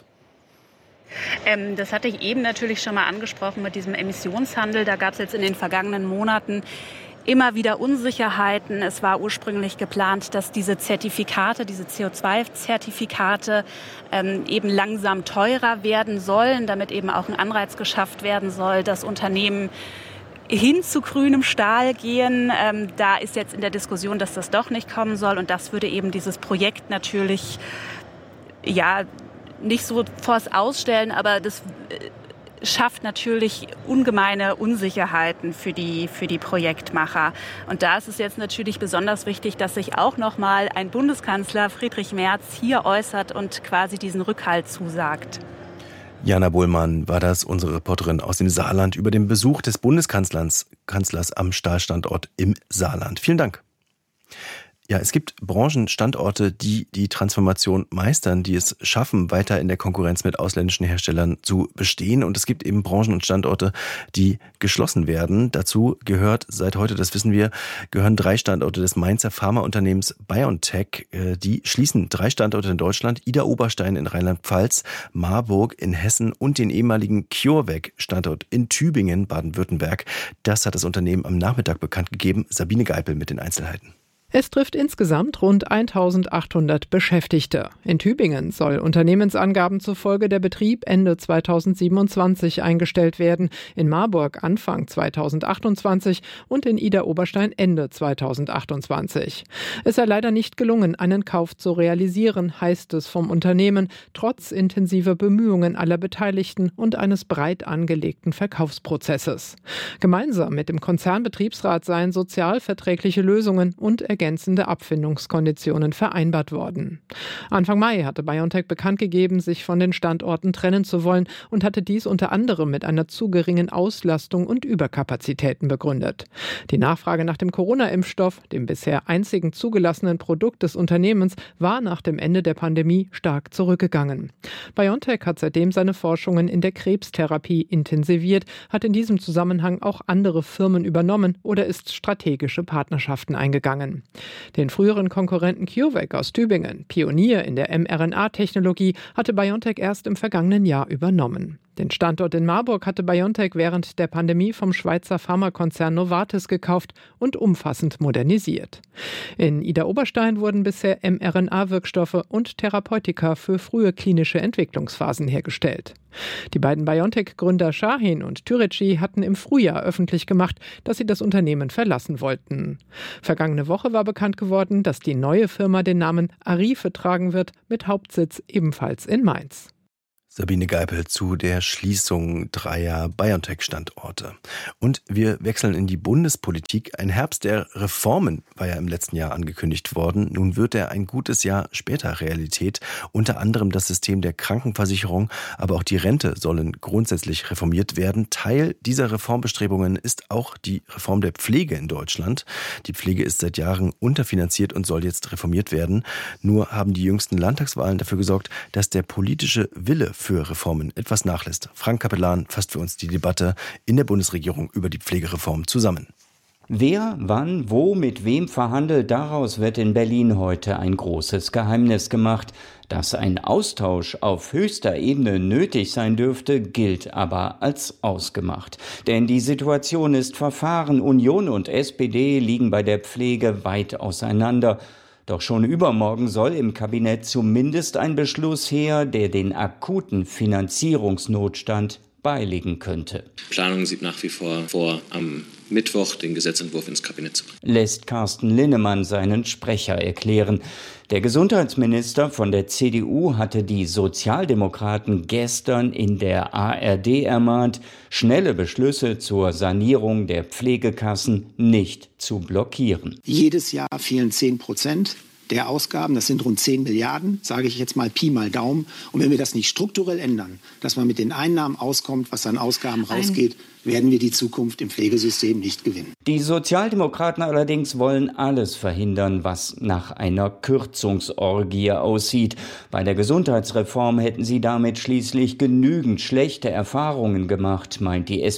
Das hatte ich eben natürlich schon mal angesprochen mit diesem Emissionshandel. Da gab es jetzt in den vergangenen Monaten immer wieder Unsicherheiten. Es war ursprünglich geplant, dass diese Zertifikate, diese CO2-Zertifikate eben langsam teurer werden sollen, damit eben auch ein Anreiz geschafft werden soll, dass Unternehmen hin zu grünem Stahl gehen. Da ist jetzt in der Diskussion, dass das doch nicht kommen soll. Und das würde eben dieses Projekt natürlich nicht so vors Ausstellen, aber das schafft natürlich ungemeine Unsicherheiten für die Projektmacher. Und da ist es jetzt natürlich besonders wichtig, dass sich auch noch mal ein Bundeskanzler Friedrich Merz hier äußert und quasi diesen Rückhalt zusagt. Jana Bohlmann war das, unsere Reporterin aus dem Saarland, über den Besuch des Bundeskanzlers am Stahlstandort im Saarland. Vielen Dank. Ja, es gibt Branchenstandorte, die die Transformation meistern, die es schaffen, weiter in der Konkurrenz mit ausländischen Herstellern zu bestehen. Und es gibt eben Branchen und Standorte, die geschlossen werden. Dazu gehört seit heute, das wissen wir, gehören 3 Standorte des Mainzer Pharmaunternehmens BioNTech. Die schließen 3 Standorte in Deutschland, Idar-Oberstein in Rheinland-Pfalz, Marburg in Hessen und den ehemaligen CureVac-Standort in Tübingen, Baden-Württemberg. Das hat das Unternehmen am Nachmittag bekannt gegeben. Sabine Geipel mit den Einzelheiten. Es trifft insgesamt rund 1.800 Beschäftigte. In Tübingen soll Unternehmensangaben zufolge der Betrieb Ende 2027 eingestellt werden, in Marburg Anfang 2028 und in Idar-Oberstein Ende 2028. Es sei leider nicht gelungen, einen Kauf zu realisieren, heißt es vom Unternehmen, trotz intensiver Bemühungen aller Beteiligten und eines breit angelegten Verkaufsprozesses. Gemeinsam mit dem Konzernbetriebsrat seien sozialverträgliche Lösungen und ergänzende Abfindungskonditionen vereinbart worden. Anfang Mai hatte BioNTech bekannt gegeben, sich von den Standorten trennen zu wollen und hatte dies unter anderem mit einer zu geringen Auslastung und Überkapazitäten begründet. Die Nachfrage nach dem Corona-Impfstoff, dem bisher einzigen zugelassenen Produkt des Unternehmens, war nach dem Ende der Pandemie stark zurückgegangen. BioNTech hat seitdem seine Forschungen in der Krebstherapie intensiviert, hat in diesem Zusammenhang auch andere Firmen übernommen oder ist strategische Partnerschaften eingegangen. Den früheren Konkurrenten CureVac aus Tübingen, Pionier in der mRNA-Technologie, hatte BioNTech erst im vergangenen Jahr übernommen. Den Standort in Marburg hatte BioNTech während der Pandemie vom Schweizer Pharmakonzern Novartis gekauft und umfassend modernisiert. In Idar-Oberstein wurden bisher mRNA-Wirkstoffe und Therapeutika für frühe klinische Entwicklungsphasen hergestellt. Die beiden BioNTech-Gründer Shahin und Türeci hatten im Frühjahr öffentlich gemacht, dass sie das Unternehmen verlassen wollten. Vergangene Woche war bekannt geworden, dass die neue Firma den Namen Arife tragen wird, mit Hauptsitz ebenfalls in Mainz. Sabine Geipel zu der Schließung 3 BioNTech-Standorte. Und wir wechseln in die Bundespolitik. Ein Herbst der Reformen war ja im letzten Jahr angekündigt worden. Nun wird er ein gutes Jahr später Realität. Unter anderem das System der Krankenversicherung, aber auch die Rente sollen grundsätzlich reformiert werden. Teil dieser Reformbestrebungen ist auch die Reform der Pflege in Deutschland. Die Pflege ist seit Jahren unterfinanziert und soll jetzt reformiert werden. Nur haben die jüngsten Landtagswahlen dafür gesorgt, dass der politische Wille für Reformen etwas nachlässt. Frank Capellan fasst für uns die Debatte in der Bundesregierung über die Pflegereform zusammen. Wer, wann, wo, mit wem verhandelt, daraus wird in Berlin heute ein großes Geheimnis gemacht. Dass ein Austausch auf höchster Ebene nötig sein dürfte, gilt aber als ausgemacht. Denn die Situation ist verfahren. Union und SPD liegen bei der Pflege weit auseinander. Doch schon übermorgen soll im Kabinett zumindest ein Beschluss her, der den akuten Finanzierungsnotstand beilegen könnte. Planung sieht nach wie vor, am Mittwoch den Gesetzentwurf ins Kabinett zu bringen. Lässt Carsten Linnemann seinen Sprecher erklären. Der Gesundheitsminister von der CDU hatte die Sozialdemokraten gestern in der ARD ermahnt, schnelle Beschlüsse zur Sanierung der Pflegekassen nicht zu blockieren. Jedes Jahr fehlen 10% der Ausgaben, das sind rund 10 Milliarden, sage ich jetzt mal Pi mal Daumen. Und wenn wir das nicht strukturell ändern, dass man mit den Einnahmen auskommt, was an Ausgaben rausgeht, werden wir die Zukunft im Pflegesystem nicht gewinnen. Die Sozialdemokraten allerdings wollen alles verhindern, was nach einer Kürzungsorgie aussieht. Bei der Gesundheitsreform hätten sie damit schließlich genügend schlechte Erfahrungen gemacht, meint die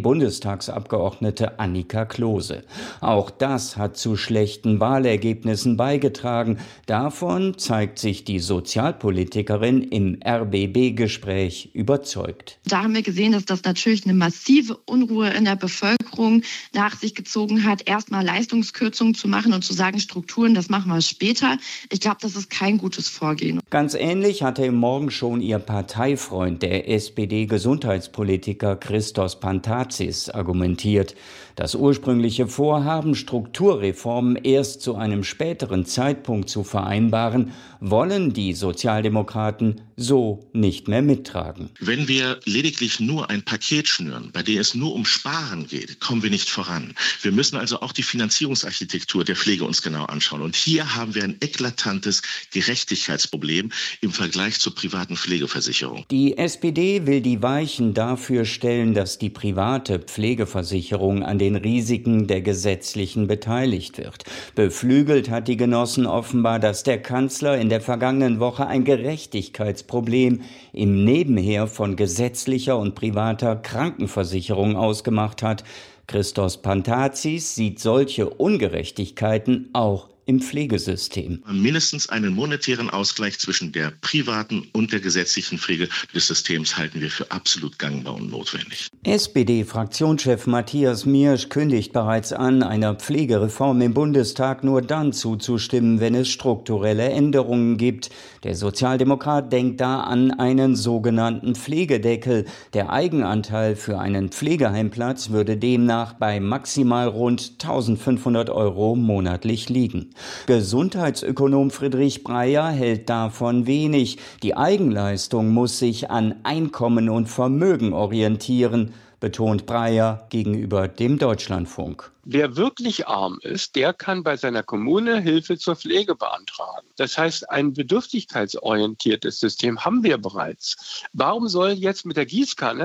SPD-Bundestagsabgeordnete Annika Klose. Auch das hat zu schlechten Wahlergebnissen beigetragen. Davon zeigt sich die Sozialpolitikerin im RBB-Gespräch überzeugt. Da haben wir gesehen, dass das natürlich eine massive Unruhe in der Bevölkerung nach sich gezogen hat, erstmal Leistungskürzungen zu machen und zu sagen, Strukturen, das machen wir später. Ich glaube, das ist kein gutes Vorgehen. Ganz ähnlich hatte im Morgen schon ihr Parteifreund, der SPD-Gesundheitspolitiker Christos Pantazis, argumentiert. Das ursprüngliche Vorhaben, Strukturreformen erst zu einem späteren Zeitpunkt zu vereinbaren, wollen die Sozialdemokraten so nicht mehr mittragen. Wenn wir lediglich nur ein Paket schnüren, bei dem es nur um Sparen geht, kommen wir nicht voran. Wir müssen also auch die Finanzierungsarchitektur der Pflege uns genau anschauen. Und hier haben wir ein eklatantes Gerechtigkeitsproblem im Vergleich zur privaten Pflegeversicherung. Die SPD will die Weichen dafür stellen, dass die private Pflegeversicherung an den Risiken der gesetzlichen beteiligt wird. Beflügelt hat die Genossen offenbar, dass der Kanzler in der vergangenen Woche ein Gerechtigkeitsproblem im Nebenher von gesetzlicher und privater Krankenversicherung ausgemacht hat. Christos Pantazis sieht solche Ungerechtigkeiten auch im Pflegesystem. Mindestens einen monetären Ausgleich zwischen der privaten und der gesetzlichen Pflege des Systems halten wir für absolut gangbar und notwendig. SPD-Fraktionschef Matthias Miersch kündigt bereits an, einer Pflegereform im Bundestag nur dann zuzustimmen, wenn es strukturelle Änderungen gibt. Der Sozialdemokrat denkt da an einen sogenannten Pflegedeckel. Der Eigenanteil für einen Pflegeheimplatz würde demnach bei maximal rund 1.500 € monatlich liegen. Gesundheitsökonom Friedrich Breyer hält davon wenig. Die Eigenleistung muss sich an Einkommen und Vermögen orientieren, betont Breyer gegenüber dem Deutschlandfunk. Wer wirklich arm ist, der kann bei seiner Kommune Hilfe zur Pflege beantragen. Das heißt, ein bedürftigkeitsorientiertes System haben wir bereits. Warum soll jetzt mit der Gießkanne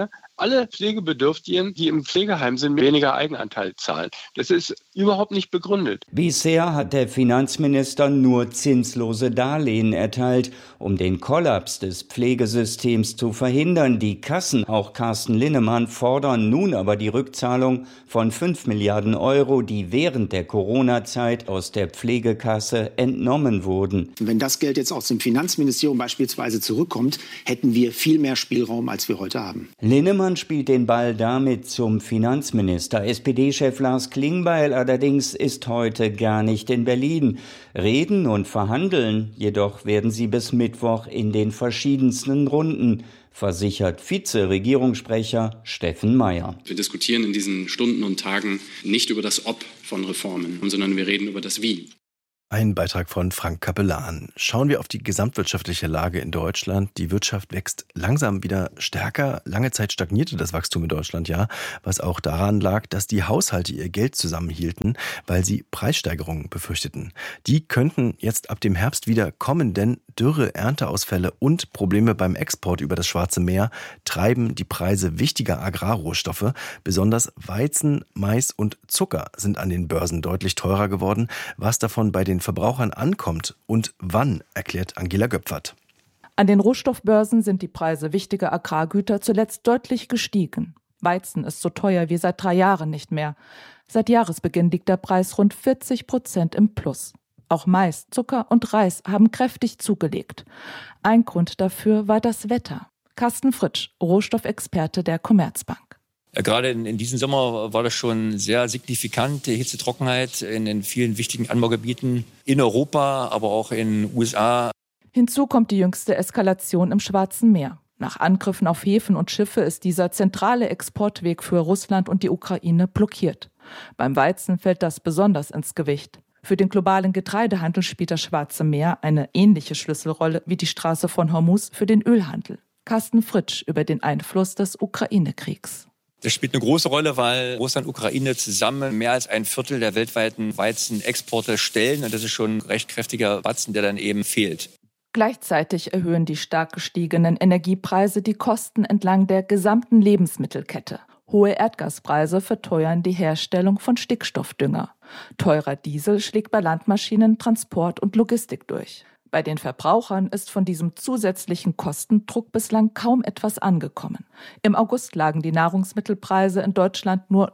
alle Pflegebedürftigen, die im Pflegeheim sind, weniger Eigenanteil zahlen. Das ist überhaupt nicht begründet. Bisher hat der Finanzminister nur zinslose Darlehen erteilt, um den Kollaps des Pflegesystems zu verhindern. Die Kassen, auch Carsten Linnemann, fordern nun aber die Rückzahlung von 5 Milliarden Euro, die während der Corona-Zeit aus der Pflegekasse entnommen wurden. Wenn das Geld jetzt aus dem Finanzministerium beispielsweise zurückkommt, hätten wir viel mehr Spielraum, als wir heute haben. Linnemann spielt den Ball damit zum Finanzminister. SPD-Chef Lars Klingbeil allerdings ist heute gar nicht in Berlin. Reden und verhandeln jedoch werden sie bis Mittwoch in den verschiedensten Runden, versichert Vize-Regierungssprecher Steffen Mayer. Wir diskutieren in diesen Stunden und Tagen nicht über das Ob von Reformen, sondern wir reden über das Wie. Ein Beitrag von Frank Capellan. Schauen wir auf die gesamtwirtschaftliche Lage in Deutschland. Die Wirtschaft wächst langsam wieder stärker. Lange Zeit stagnierte das Wachstum in Deutschland, ja, was auch daran lag, dass die Haushalte ihr Geld zusammenhielten, weil sie Preissteigerungen befürchteten. Die könnten jetzt ab dem Herbst wieder kommen, denn Dürre, Ernteausfälle und Probleme beim Export über das Schwarze Meer treiben die Preise wichtiger Agrarrohstoffe. Besonders Weizen, Mais und Zucker sind an den Börsen deutlich teurer geworden. Was davon bei den Verbrauchern ankommt und wann, erklärt Angela Göpfert. An den Rohstoffbörsen sind die Preise wichtiger Agrargüter zuletzt deutlich gestiegen. Weizen ist so teuer wie seit 3 Jahren nicht mehr. Seit Jahresbeginn liegt der Preis rund 40% im Plus. Auch Mais, Zucker und Reis haben kräftig zugelegt. Ein Grund dafür war das Wetter. Carsten Fritsch, Rohstoffexperte der Commerzbank. Gerade in diesem Sommer war das schon sehr signifikant, die Hitzetrockenheit in den vielen wichtigen Anbaugebieten in Europa, aber auch in den USA. Hinzu kommt die jüngste Eskalation im Schwarzen Meer. Nach Angriffen auf Häfen und Schiffe ist dieser zentrale Exportweg für Russland und die Ukraine blockiert. Beim Weizen fällt das besonders ins Gewicht. Für den globalen Getreidehandel spielt das Schwarze Meer eine ähnliche Schlüsselrolle wie die Straße von Hormuz für den Ölhandel. Carsten Fritsch über den Einfluss des Ukraine-Kriegs. Das spielt eine große Rolle, weil Russland und Ukraine zusammen mehr als 1/4 der weltweiten Weizenexporte stellen. Und das ist schon ein recht kräftiger Batzen, der dann eben fehlt. Gleichzeitig erhöhen die stark gestiegenen Energiepreise die Kosten entlang der gesamten Lebensmittelkette. Hohe Erdgaspreise verteuern die Herstellung von Stickstoffdünger. Teurer Diesel schlägt bei Landmaschinen, Transport und Logistik durch. Bei den Verbrauchern ist von diesem zusätzlichen Kostendruck bislang kaum etwas angekommen. Im August lagen die Nahrungsmittelpreise in Deutschland nur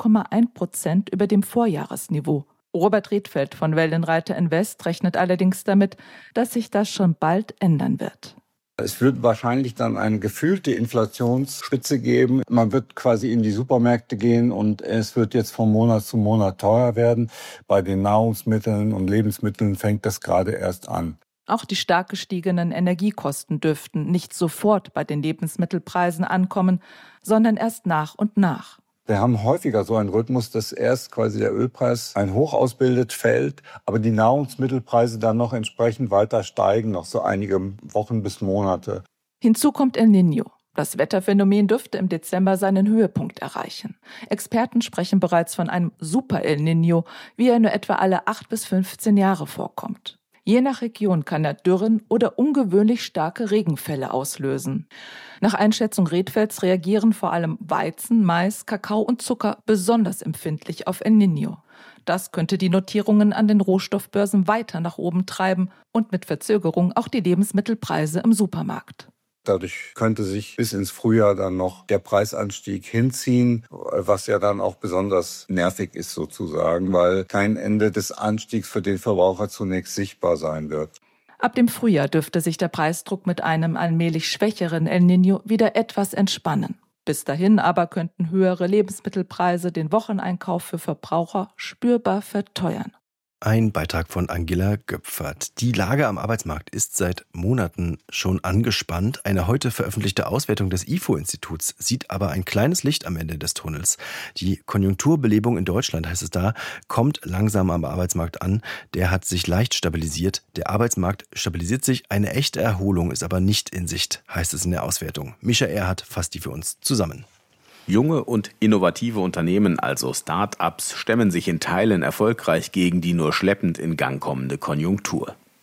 0,1% über dem Vorjahresniveau. Robert Riedfeld von Wellenreiter Invest rechnet allerdings damit, dass sich das schon bald ändern wird. Es wird wahrscheinlich dann eine gefühlte Inflationsspitze geben. Man wird quasi in die Supermärkte gehen und es wird jetzt von Monat zu Monat teurer werden. Bei den Nahrungsmitteln und Lebensmitteln fängt das gerade erst an. Auch die stark gestiegenen Energiekosten dürften nicht sofort bei den Lebensmittelpreisen ankommen, sondern erst nach und nach. Wir haben häufiger so einen Rhythmus, dass erst quasi der Ölpreis ein Hoch ausbildet, fällt, aber die Nahrungsmittelpreise dann noch entsprechend weiter steigen, noch so einige Wochen bis Monate. Hinzu kommt El Niño. Das Wetterphänomen dürfte im Dezember seinen Höhepunkt erreichen. Experten sprechen bereits von einem Super El Niño, wie er nur etwa alle 8 bis 15 Jahre vorkommt. Je nach Region kann er Dürren oder ungewöhnlich starke Regenfälle auslösen. Nach Einschätzung Redfelds reagieren vor allem Weizen, Mais, Kakao und Zucker besonders empfindlich auf El Niño. Das könnte die Notierungen an den Rohstoffbörsen weiter nach oben treiben und mit Verzögerung auch die Lebensmittelpreise im Supermarkt. Dadurch könnte sich bis ins Frühjahr dann noch der Preisanstieg hinziehen, was ja dann auch besonders nervig ist sozusagen, weil kein Ende des Anstiegs für den Verbraucher zunächst sichtbar sein wird. Ab dem Frühjahr dürfte sich der Preisdruck mit einem allmählich schwächeren El Niño wieder etwas entspannen. Bis dahin aber könnten höhere Lebensmittelpreise den Wocheneinkauf für Verbraucher spürbar verteuern. Ein Beitrag von Angela Göpfert. Die Lage am Arbeitsmarkt ist seit Monaten schon angespannt. Eine heute veröffentlichte Auswertung des IFO-Instituts sieht aber ein kleines Licht am Ende des Tunnels. Die Konjunkturbelebung in Deutschland, heißt es da, kommt langsam am Arbeitsmarkt an. Der hat sich leicht stabilisiert. Der Arbeitsmarkt stabilisiert sich. Eine echte Erholung ist aber nicht in Sicht, heißt es in der Auswertung. Mischa Erhardt fasst die für uns zusammen. Junge und innovative Unternehmen, also Start-ups, stemmen sich in Teilen erfolgreich gegen die nur schleppend in Gang kommende Konjunktur.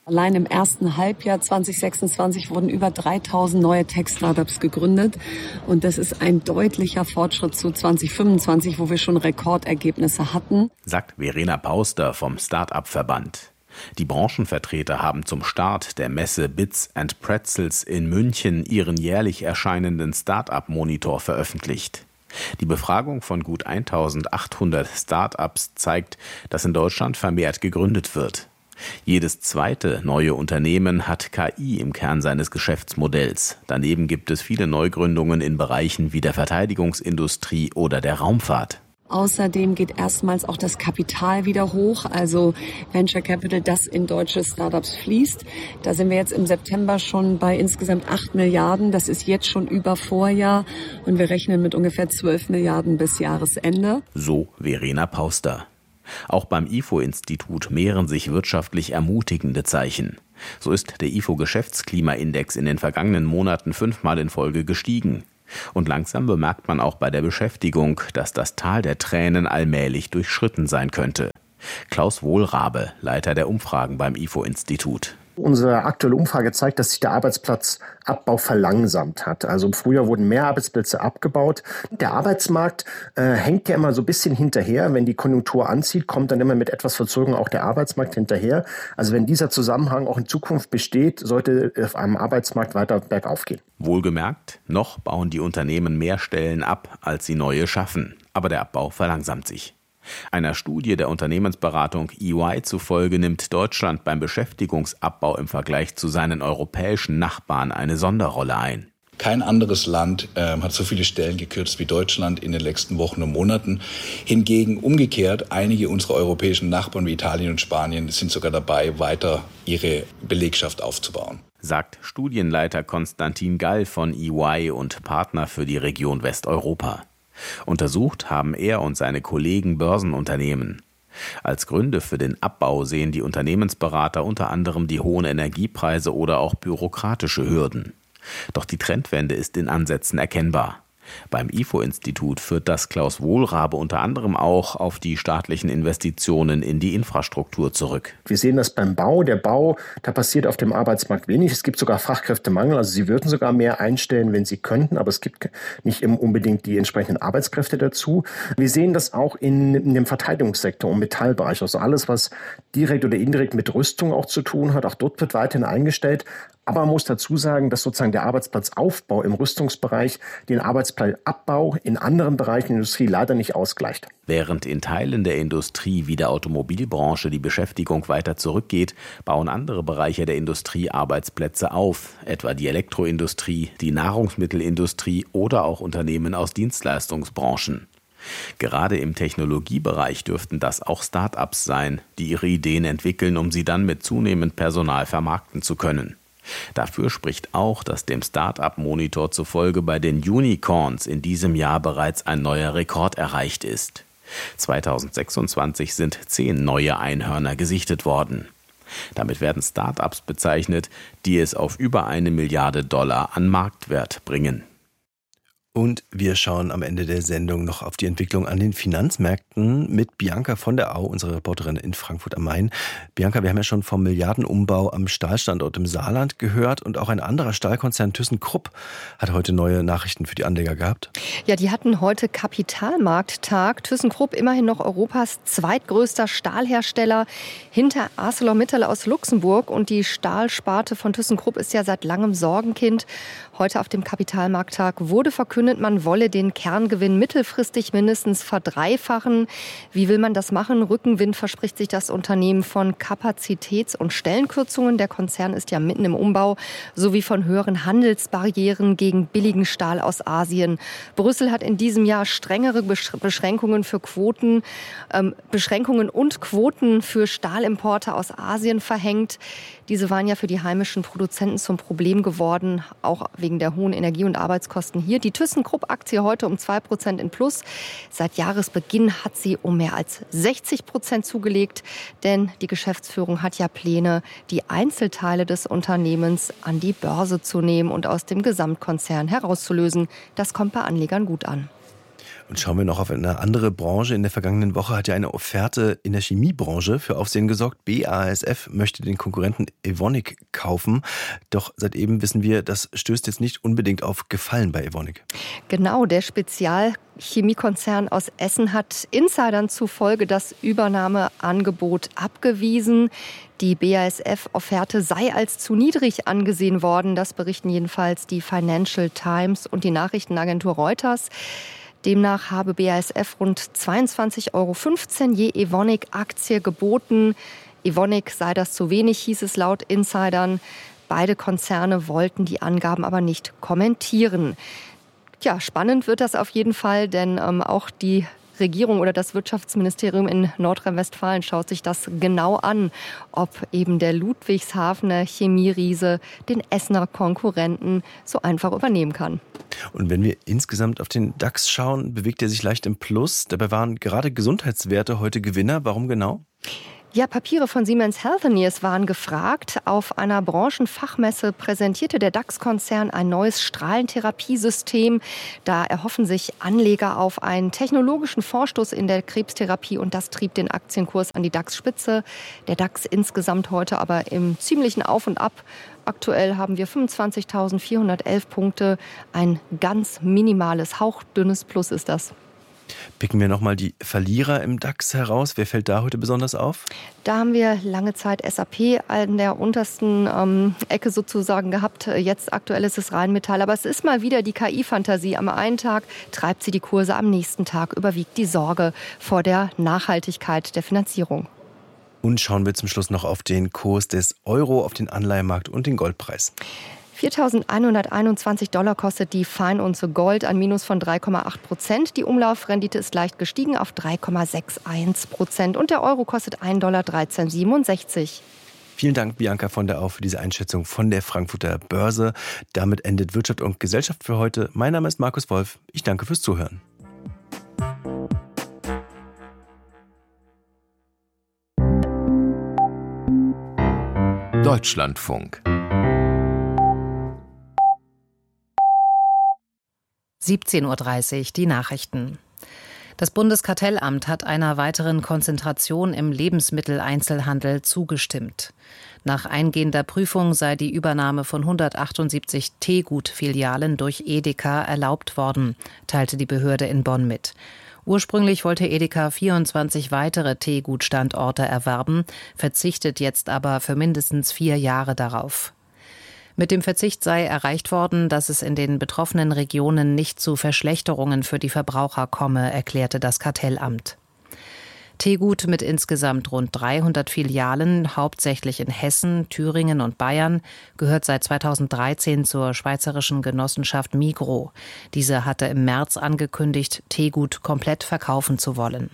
Allein im ersten Halbjahr 2026 wurden über 3000 neue Tech-Startups gegründet. Und das ist ein deutlicher Fortschritt zu 2025, wo wir schon Rekordergebnisse hatten, sagt Verena Pauster vom Start-up-Verband. Die Branchenvertreter haben zum Start der Messe Bits and Pretzels in München ihren jährlich erscheinenden Start-up-Monitor veröffentlicht. Die Befragung von gut 1800 Start-ups zeigt, dass in Deutschland vermehrt gegründet wird. Jedes zweite neue Unternehmen hat KI im Kern seines Geschäftsmodells. Daneben gibt es viele Neugründungen in Bereichen wie der Verteidigungsindustrie oder der Raumfahrt. Außerdem geht erstmals auch das Kapital wieder hoch, also Venture Capital, das in deutsche Startups fließt. Da sind wir jetzt im September schon bei insgesamt 8 Milliarden. Das ist jetzt schon über Vorjahr und wir rechnen mit ungefähr 12 Milliarden bis Jahresende. So Verena Pauster. Auch beim IFO-Institut mehren sich wirtschaftlich ermutigende Zeichen. So ist der IFO-Geschäftsklimaindex in den vergangenen Monaten 5-mal in Folge gestiegen. Und langsam bemerkt man auch bei der Beschäftigung, dass das Tal der Tränen allmählich durchschritten sein könnte. Klaus Wohlrabe, Leiter der Umfragen beim IFO-Institut. Unsere aktuelle Umfrage zeigt, dass sich der Arbeitsplatzabbau verlangsamt hat. Also im Frühjahr wurden mehr Arbeitsplätze abgebaut. Der Arbeitsmarkt hängt ja immer so ein bisschen hinterher. Wenn die Konjunktur anzieht, kommt dann immer mit etwas Verzögerung auch der Arbeitsmarkt hinterher. Also wenn dieser Zusammenhang auch in Zukunft besteht, sollte auf einem Arbeitsmarkt weiter bergauf gehen. Wohlgemerkt, noch bauen die Unternehmen mehr Stellen ab, als sie neue schaffen. Aber der Abbau verlangsamt sich. Einer Studie der Unternehmensberatung EY zufolge nimmt Deutschland beim Beschäftigungsabbau im Vergleich zu seinen europäischen Nachbarn eine Sonderrolle ein. Kein anderes Land hat so viele Stellen gekürzt wie Deutschland in den letzten Wochen und Monaten. Hingegen umgekehrt, einige unserer europäischen Nachbarn wie Italien und Spanien sind sogar dabei, weiter ihre Belegschaft aufzubauen, sagt Studienleiter Konstantin Gall von EY und Partner für die Region Westeuropa. Untersucht haben er und seine Kollegen Börsenunternehmen. Als Gründe für den Abbau sehen die Unternehmensberater unter anderem die hohen Energiepreise oder auch bürokratische Hürden. Doch die Trendwende ist in Ansätzen erkennbar. Beim IFO-Institut führt das Klaus Wohlrabe unter anderem auch auf die staatlichen Investitionen in die Infrastruktur zurück. Wir sehen das beim Bau. Der Bau, da passiert auf dem Arbeitsmarkt wenig. Es gibt sogar Fachkräftemangel. Also sie würden sogar mehr einstellen, wenn sie könnten, aber es gibt nicht unbedingt die entsprechenden Arbeitskräfte dazu. Wir sehen das auch in dem Verteidigungssektor und Metallbereich. Also alles, was direkt oder indirekt mit Rüstung auch zu tun hat. Auch dort wird weiterhin eingestellt. Aber man muss dazu sagen, dass sozusagen der Arbeitsplatzaufbau im Rüstungsbereich den Arbeitsplatzabbau in anderen Bereichen der Industrie leider nicht ausgleicht. Während in Teilen der Industrie wie der Automobilbranche die Beschäftigung weiter zurückgeht, bauen andere Bereiche der Industrie Arbeitsplätze auf, etwa die Elektroindustrie, die Nahrungsmittelindustrie oder auch Unternehmen aus Dienstleistungsbranchen. Gerade im Technologiebereich dürften das auch Start-ups sein, die ihre Ideen entwickeln, um sie dann mit zunehmend Personal vermarkten zu können. Dafür spricht auch, dass dem Start-up-Monitor zufolge bei den Unicorns in diesem Jahr bereits ein neuer Rekord erreicht ist. 2026 sind 10 neue Einhörner gesichtet worden. Damit werden Start-ups bezeichnet, die es auf über $1 Milliarde an Marktwert bringen. Und wir schauen am Ende der Sendung noch auf die Entwicklung an den Finanzmärkten mit Bianca von der Au, unsere Reporterin in Frankfurt am Main. Bianca, wir haben ja schon vom Milliardenumbau am Stahlstandort im Saarland gehört und auch ein anderer Stahlkonzern ThyssenKrupp hat heute neue Nachrichten für die Anleger gehabt. Ja, die hatten heute Kapitalmarkttag. ThyssenKrupp immerhin noch Europas zweitgrößter Stahlhersteller hinter ArcelorMittal aus Luxemburg und die Stahlsparte von ThyssenKrupp ist ja seit langem Sorgenkind. Heute auf dem Kapitalmarkttag wurde verkündet, man wolle den Kerngewinn mittelfristig mindestens verdreifachen. Wie will man das machen? Rückenwind verspricht sich das Unternehmen von Kapazitäts- und Stellenkürzungen. Der Konzern ist ja mitten im Umbau, sowie von höheren Handelsbarrieren gegen billigen Stahl aus Asien. Brüssel hat in diesem Jahr strengere Beschränkungen und Quoten für Stahlimporte aus Asien verhängt. Diese waren ja für die heimischen Produzenten zum Problem geworden, auch wegen der hohen Energie- und Arbeitskosten hier. Die ThyssenKrupp-Aktie heute um 2% in Plus. Seit Jahresbeginn hat sie um mehr als 60% zugelegt, denn die Geschäftsführung hat ja Pläne, die Einzelteile des Unternehmens an die Börse zu nehmen und aus dem Gesamtkonzern herauszulösen. Das kommt bei Anlegern gut an. Und schauen wir noch auf eine andere Branche. In der vergangenen Woche hat ja eine Offerte in der Chemiebranche für Aufsehen gesorgt. BASF möchte den Konkurrenten Evonik kaufen. Doch seit eben wissen wir, das stößt jetzt nicht unbedingt auf Gefallen bei Evonik. Genau, der Spezialchemiekonzern aus Essen hat Insidern zufolge das Übernahmeangebot abgewiesen. Die BASF-Offerte sei als zu niedrig angesehen worden. Das berichten jedenfalls die Financial Times und die Nachrichtenagentur Reuters. Demnach habe BASF rund 22,15 € je Evonik-Aktie geboten. Evonik sei das zu wenig, hieß es laut Insidern. Beide Konzerne wollten die Angaben aber nicht kommentieren. Ja, spannend wird das auf jeden Fall, denn auch die Regierung oder das Wirtschaftsministerium in Nordrhein-Westfalen schaut sich das genau an, ob eben der Ludwigshafener Chemieriese den Essener Konkurrenten so einfach übernehmen kann. Und wenn wir insgesamt auf den DAX schauen, bewegt er sich leicht im Plus. Dabei waren gerade Gesundheitswerte heute Gewinner. Warum genau? Ja, Papiere von Siemens Healthineers waren gefragt. Auf einer Branchenfachmesse präsentierte der DAX-Konzern ein neues Strahlentherapiesystem. Da erhoffen sich Anleger auf einen technologischen Vorstoß in der Krebstherapie und das trieb den Aktienkurs an die DAX-Spitze. Der DAX insgesamt heute aber im ziemlichen Auf und Ab. Aktuell haben wir 25.411 Punkte. Ein ganz minimales, hauchdünnes Plus ist das. Picken wir nochmal die Verlierer im DAX heraus. Wer fällt da heute besonders auf? Da haben wir lange Zeit SAP an der untersten Ecke sozusagen gehabt. Jetzt aktuell ist es Rheinmetall. Aber es ist mal wieder die KI-Fantasie. Am einen Tag treibt sie die Kurse, am nächsten Tag überwiegt die Sorge vor der Nachhaltigkeit der Finanzierung. Und schauen wir zum Schluss noch auf den Kurs des Euro, auf den Anleihenmarkt und den Goldpreis. 4.121 $ kostet die Feinunze Gold, ein Minus von 3,8%. Die Umlaufrendite ist leicht gestiegen auf 3,61%. Und der Euro kostet 1,1367 $. Vielen Dank, Bianca von der Au, für diese Einschätzung von der Frankfurter Börse. Damit endet Wirtschaft und Gesellschaft für heute. Mein Name ist Markus Wolf. Ich danke fürs Zuhören. Deutschlandfunk 17:30 Uhr, die Nachrichten. Das Bundeskartellamt hat einer weiteren Konzentration im Lebensmitteleinzelhandel zugestimmt. Nach eingehender Prüfung sei die Übernahme von 178 Teegut-Filialen durch Edeka erlaubt worden, teilte die Behörde in Bonn mit. Ursprünglich wollte Edeka 24 weitere Teegut-Standorte erwerben, verzichtet jetzt aber für mindestens 4 Jahre darauf. Mit dem Verzicht sei erreicht worden, dass es in den betroffenen Regionen nicht zu Verschlechterungen für die Verbraucher komme, erklärte das Kartellamt. Teegut mit insgesamt rund 300 Filialen, hauptsächlich in Hessen, Thüringen und Bayern, gehört seit 2013 zur schweizerischen Genossenschaft Migros. Diese hatte im März angekündigt, Teegut komplett verkaufen zu wollen.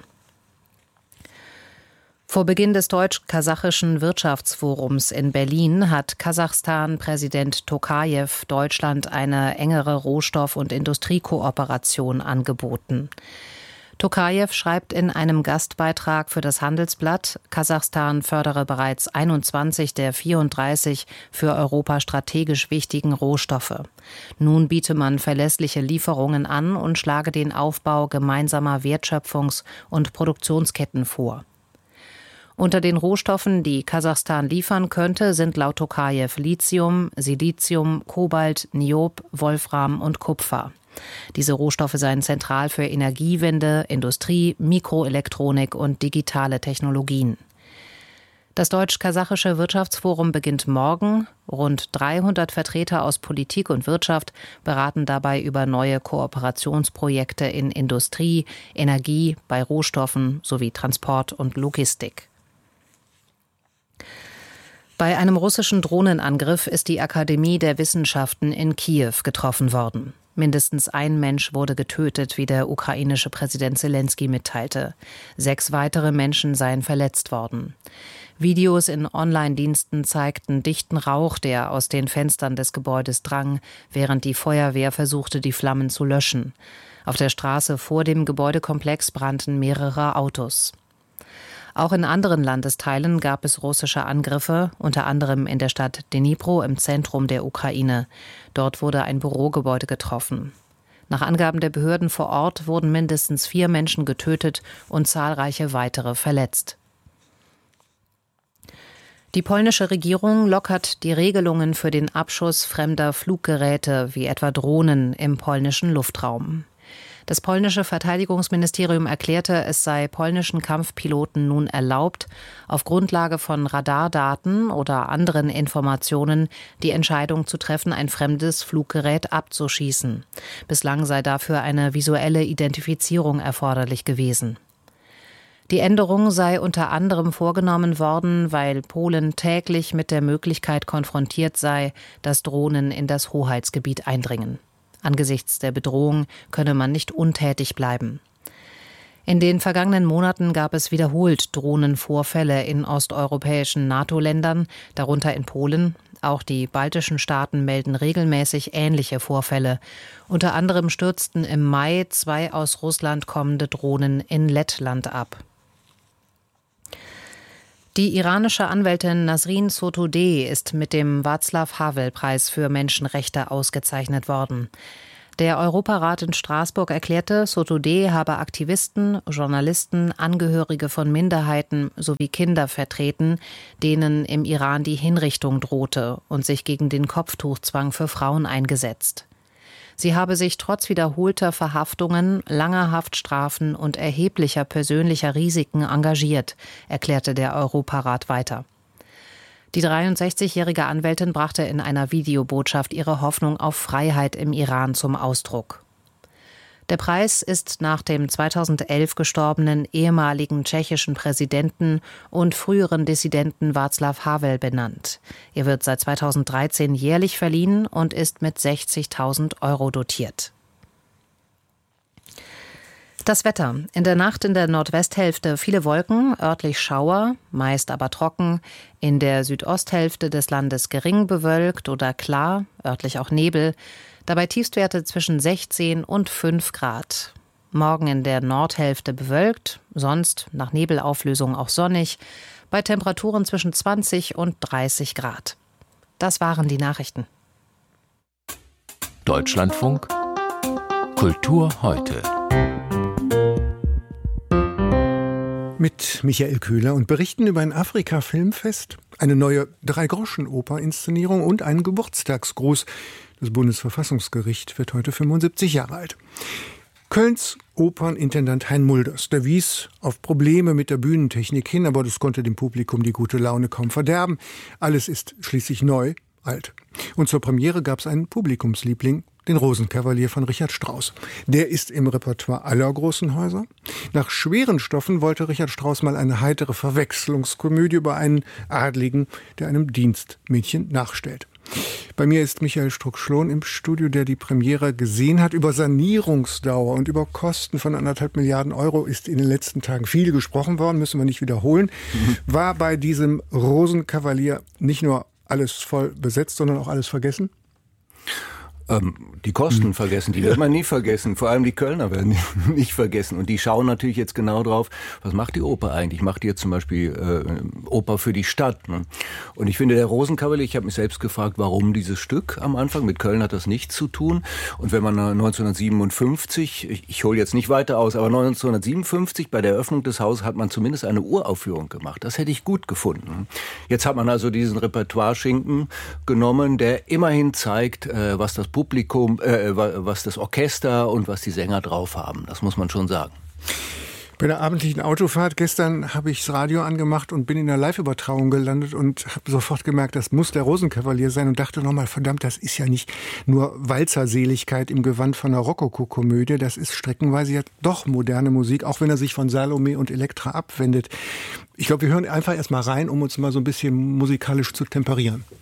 Vor Beginn des deutsch-kasachischen Wirtschaftsforums in Berlin hat Kasachstan-Präsident Tokajew Deutschland eine engere Rohstoff- und Industriekooperation angeboten. Tokajew schreibt in einem Gastbeitrag für das Handelsblatt, Kasachstan fördere bereits 21 der 34 für Europa strategisch wichtigen Rohstoffe. Nun biete man verlässliche Lieferungen an und schlage den Aufbau gemeinsamer Wertschöpfungs- und Produktionsketten vor. Unter den Rohstoffen, die Kasachstan liefern könnte, sind laut Tokajew Lithium, Silizium, Kobalt, Niob, Wolfram und Kupfer. Diese Rohstoffe seien zentral für Energiewende, Industrie, Mikroelektronik und digitale Technologien. Das deutsch-kasachische Wirtschaftsforum beginnt morgen. Rund 300 Vertreter aus Politik und Wirtschaft beraten dabei über neue Kooperationsprojekte in Industrie, Energie, bei Rohstoffen sowie Transport und Logistik. Bei einem russischen Drohnenangriff ist die Akademie der Wissenschaften in Kiew getroffen worden. Mindestens ein Mensch wurde getötet, wie der ukrainische Präsident Selenskyj mitteilte. 6 weitere Menschen seien verletzt worden. Videos in Online-Diensten zeigten dichten Rauch, der aus den Fenstern des Gebäudes drang, während die Feuerwehr versuchte, die Flammen zu löschen. Auf der Straße vor dem Gebäudekomplex brannten mehrere Autos. Auch in anderen Landesteilen gab es russische Angriffe, unter anderem in der Stadt Dnipro im Zentrum der Ukraine. Dort wurde ein Bürogebäude getroffen. Nach Angaben der Behörden vor Ort wurden mindestens 4 Menschen getötet und zahlreiche weitere verletzt. Die polnische Regierung lockert die Regelungen für den Abschuss fremder Fluggeräte, wie etwa Drohnen, im polnischen Luftraum. Das polnische Verteidigungsministerium erklärte, es sei polnischen Kampfpiloten nun erlaubt, auf Grundlage von Radardaten oder anderen Informationen die Entscheidung zu treffen, ein fremdes Fluggerät abzuschießen. Bislang sei dafür eine visuelle Identifizierung erforderlich gewesen. Die Änderung sei unter anderem vorgenommen worden, weil Polen täglich mit der Möglichkeit konfrontiert sei, dass Drohnen in das Hoheitsgebiet eindringen. Angesichts der Bedrohung könne man nicht untätig bleiben. In den vergangenen Monaten gab es wiederholt Drohnenvorfälle in osteuropäischen NATO-Ländern, darunter in Polen. Auch die baltischen Staaten melden regelmäßig ähnliche Vorfälle. Unter anderem stürzten im Mai 2 aus Russland kommende Drohnen in Lettland ab. Die iranische Anwältin Nasrin Sotoudeh ist mit dem Václav-Havel-Preis für Menschenrechte ausgezeichnet worden. Der Europarat in Straßburg erklärte, Sotoudeh habe Aktivisten, Journalisten, Angehörige von Minderheiten sowie Kinder vertreten, denen im Iran die Hinrichtung drohte, und sich gegen den Kopftuchzwang für Frauen eingesetzt. Sie habe sich trotz wiederholter Verhaftungen, langer Haftstrafen und erheblicher persönlicher Risiken engagiert, erklärte der Europarat weiter. Die 63-jährige Anwältin brachte in einer Videobotschaft ihre Hoffnung auf Freiheit im Iran zum Ausdruck. Der Preis ist nach dem 2011 gestorbenen ehemaligen tschechischen Präsidenten und früheren Dissidenten Václav Havel benannt. Er wird seit 2013 jährlich verliehen und ist mit 60.000 € dotiert. Das Wetter. In der Nacht in der Nordwesthälfte viele Wolken, örtlich Schauer, meist aber trocken. In der Südosthälfte des Landes gering bewölkt oder klar, örtlich auch Nebel. Dabei Tiefstwerte zwischen 16 und 5 Grad. Morgen in der Nordhälfte bewölkt, sonst nach Nebelauflösung auch sonnig, bei Temperaturen zwischen 20 und 30 Grad. Das waren die Nachrichten. Deutschlandfunk Kultur heute. Mit Michael Köhler und berichten über ein Afrika-Filmfest, eine neue Drei-Groschen-Oper-Inszenierung und einen Geburtstagsgruß. Das Bundesverfassungsgericht wird heute 75 Jahre alt. Kölns Opernintendant Hein Mulders, der wies auf Probleme mit der Bühnentechnik hin, aber das konnte dem Publikum die gute Laune kaum verderben. Alles ist schließlich neu, alt. Und zur Premiere gab es einen Publikumsliebling, den Rosenkavalier von Richard Strauss. Der ist im Repertoire aller großen Häuser. Nach schweren Stoffen wollte Richard Strauss mal eine heitere Verwechslungskomödie über einen Adligen, der einem Dienstmädchen nachstellt. Bei mir ist Michael Struck-Schlohn im Studio, der die Premiere gesehen hat. Über Sanierungsdauer und über Kosten von 1,5 Milliarden € ist in den letzten Tagen viel gesprochen worden, müssen wir nicht wiederholen. War bei diesem Rosenkavalier nicht nur alles voll besetzt, sondern auch alles vergessen? Die Kosten vergessen, die wird man nie vergessen. Vor allem die Kölner werden nicht vergessen. Und die schauen natürlich jetzt genau drauf, was macht die Oper eigentlich? Macht die jetzt zum Beispiel Oper für die Stadt? Ne? Und ich finde, der Rosenkavalier, ich habe mich selbst gefragt, warum dieses Stück am Anfang? Mit Köln hat das nichts zu tun. Und wenn man 1957, ich hole jetzt nicht weiter aus, aber 1957 bei der Eröffnung des Hauses hat man zumindest eine Uraufführung gemacht. Das hätte ich gut gefunden. Jetzt hat man also diesen Repertoire-Schinken genommen, der immerhin zeigt, was das Publikum, was das Orchester und was die Sänger drauf haben. Das muss man schon sagen. Bei der abendlichen Autofahrt gestern habe ich das Radio angemacht und bin in der Live-Übertragung gelandet und habe sofort gemerkt, das muss der Rosenkavalier sein und dachte nochmal, verdammt, das ist ja nicht nur Walzerseligkeit im Gewand von einer Rokoko-Komödie, das ist streckenweise ja doch moderne Musik, auch wenn er sich von Salome und Elektra abwendet. Ich glaube, wir hören einfach erst mal rein, um uns mal so ein bisschen musikalisch zu temperieren.